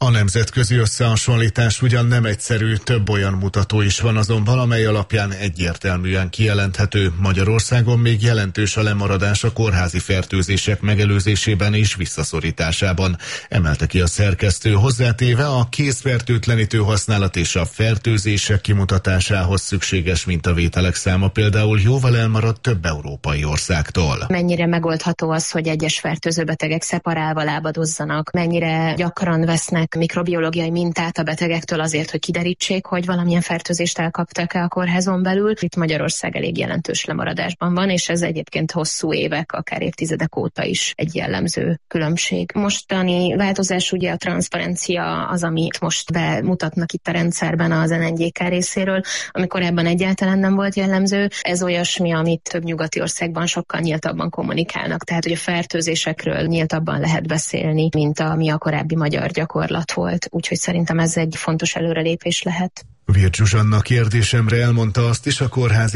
A nemzetközi összehasonlítás ugyan nem egyszerű, több olyan mutató is van azonban, amely alapján egyértelműen kijelenthető, Magyarországon még jelentős a lemaradás a kórházi fertőzések megelőzésében és visszaszorításában, emelte ki a szerkesztő, hozzátéve a kézfertőtlenítő használat és a fertőzések kimutatásához szükséges mintavételek száma például jóval elmaradt több európai országtól. Mennyire megoldható az, hogy egyes fertőzőbetegek szeparálva lábadozzanak, mennyire gyakran vesznek mikrobiológiai mintát a betegektől azért, hogy kiderítsék, hogy valamilyen fertőzést elkaptak-e a kórházon belül. Itt Magyarország elég jelentős lemaradásban van, és ez egyébként hosszú évek, akár évtizedek óta is egy jellemző különbség. Mostani változás ugye a transzparencia az, amit most bemutatnak itt a rendszerben az en en gé ká részéről, amikor ebben egyáltalán nem volt jellemző. Ez olyasmi, amit több nyugati országban sokkal nyíltabban kommunikálnak, tehát hogy a fertőzésekről nyíltabban lehet beszélni, mint ami a korábbi magyar gyakorlat volt, úgyhogy szerintem ez egy fontos előrelépés lehet. Virts Zsuzsanna kérdésemre elmondta azt is, a kórházi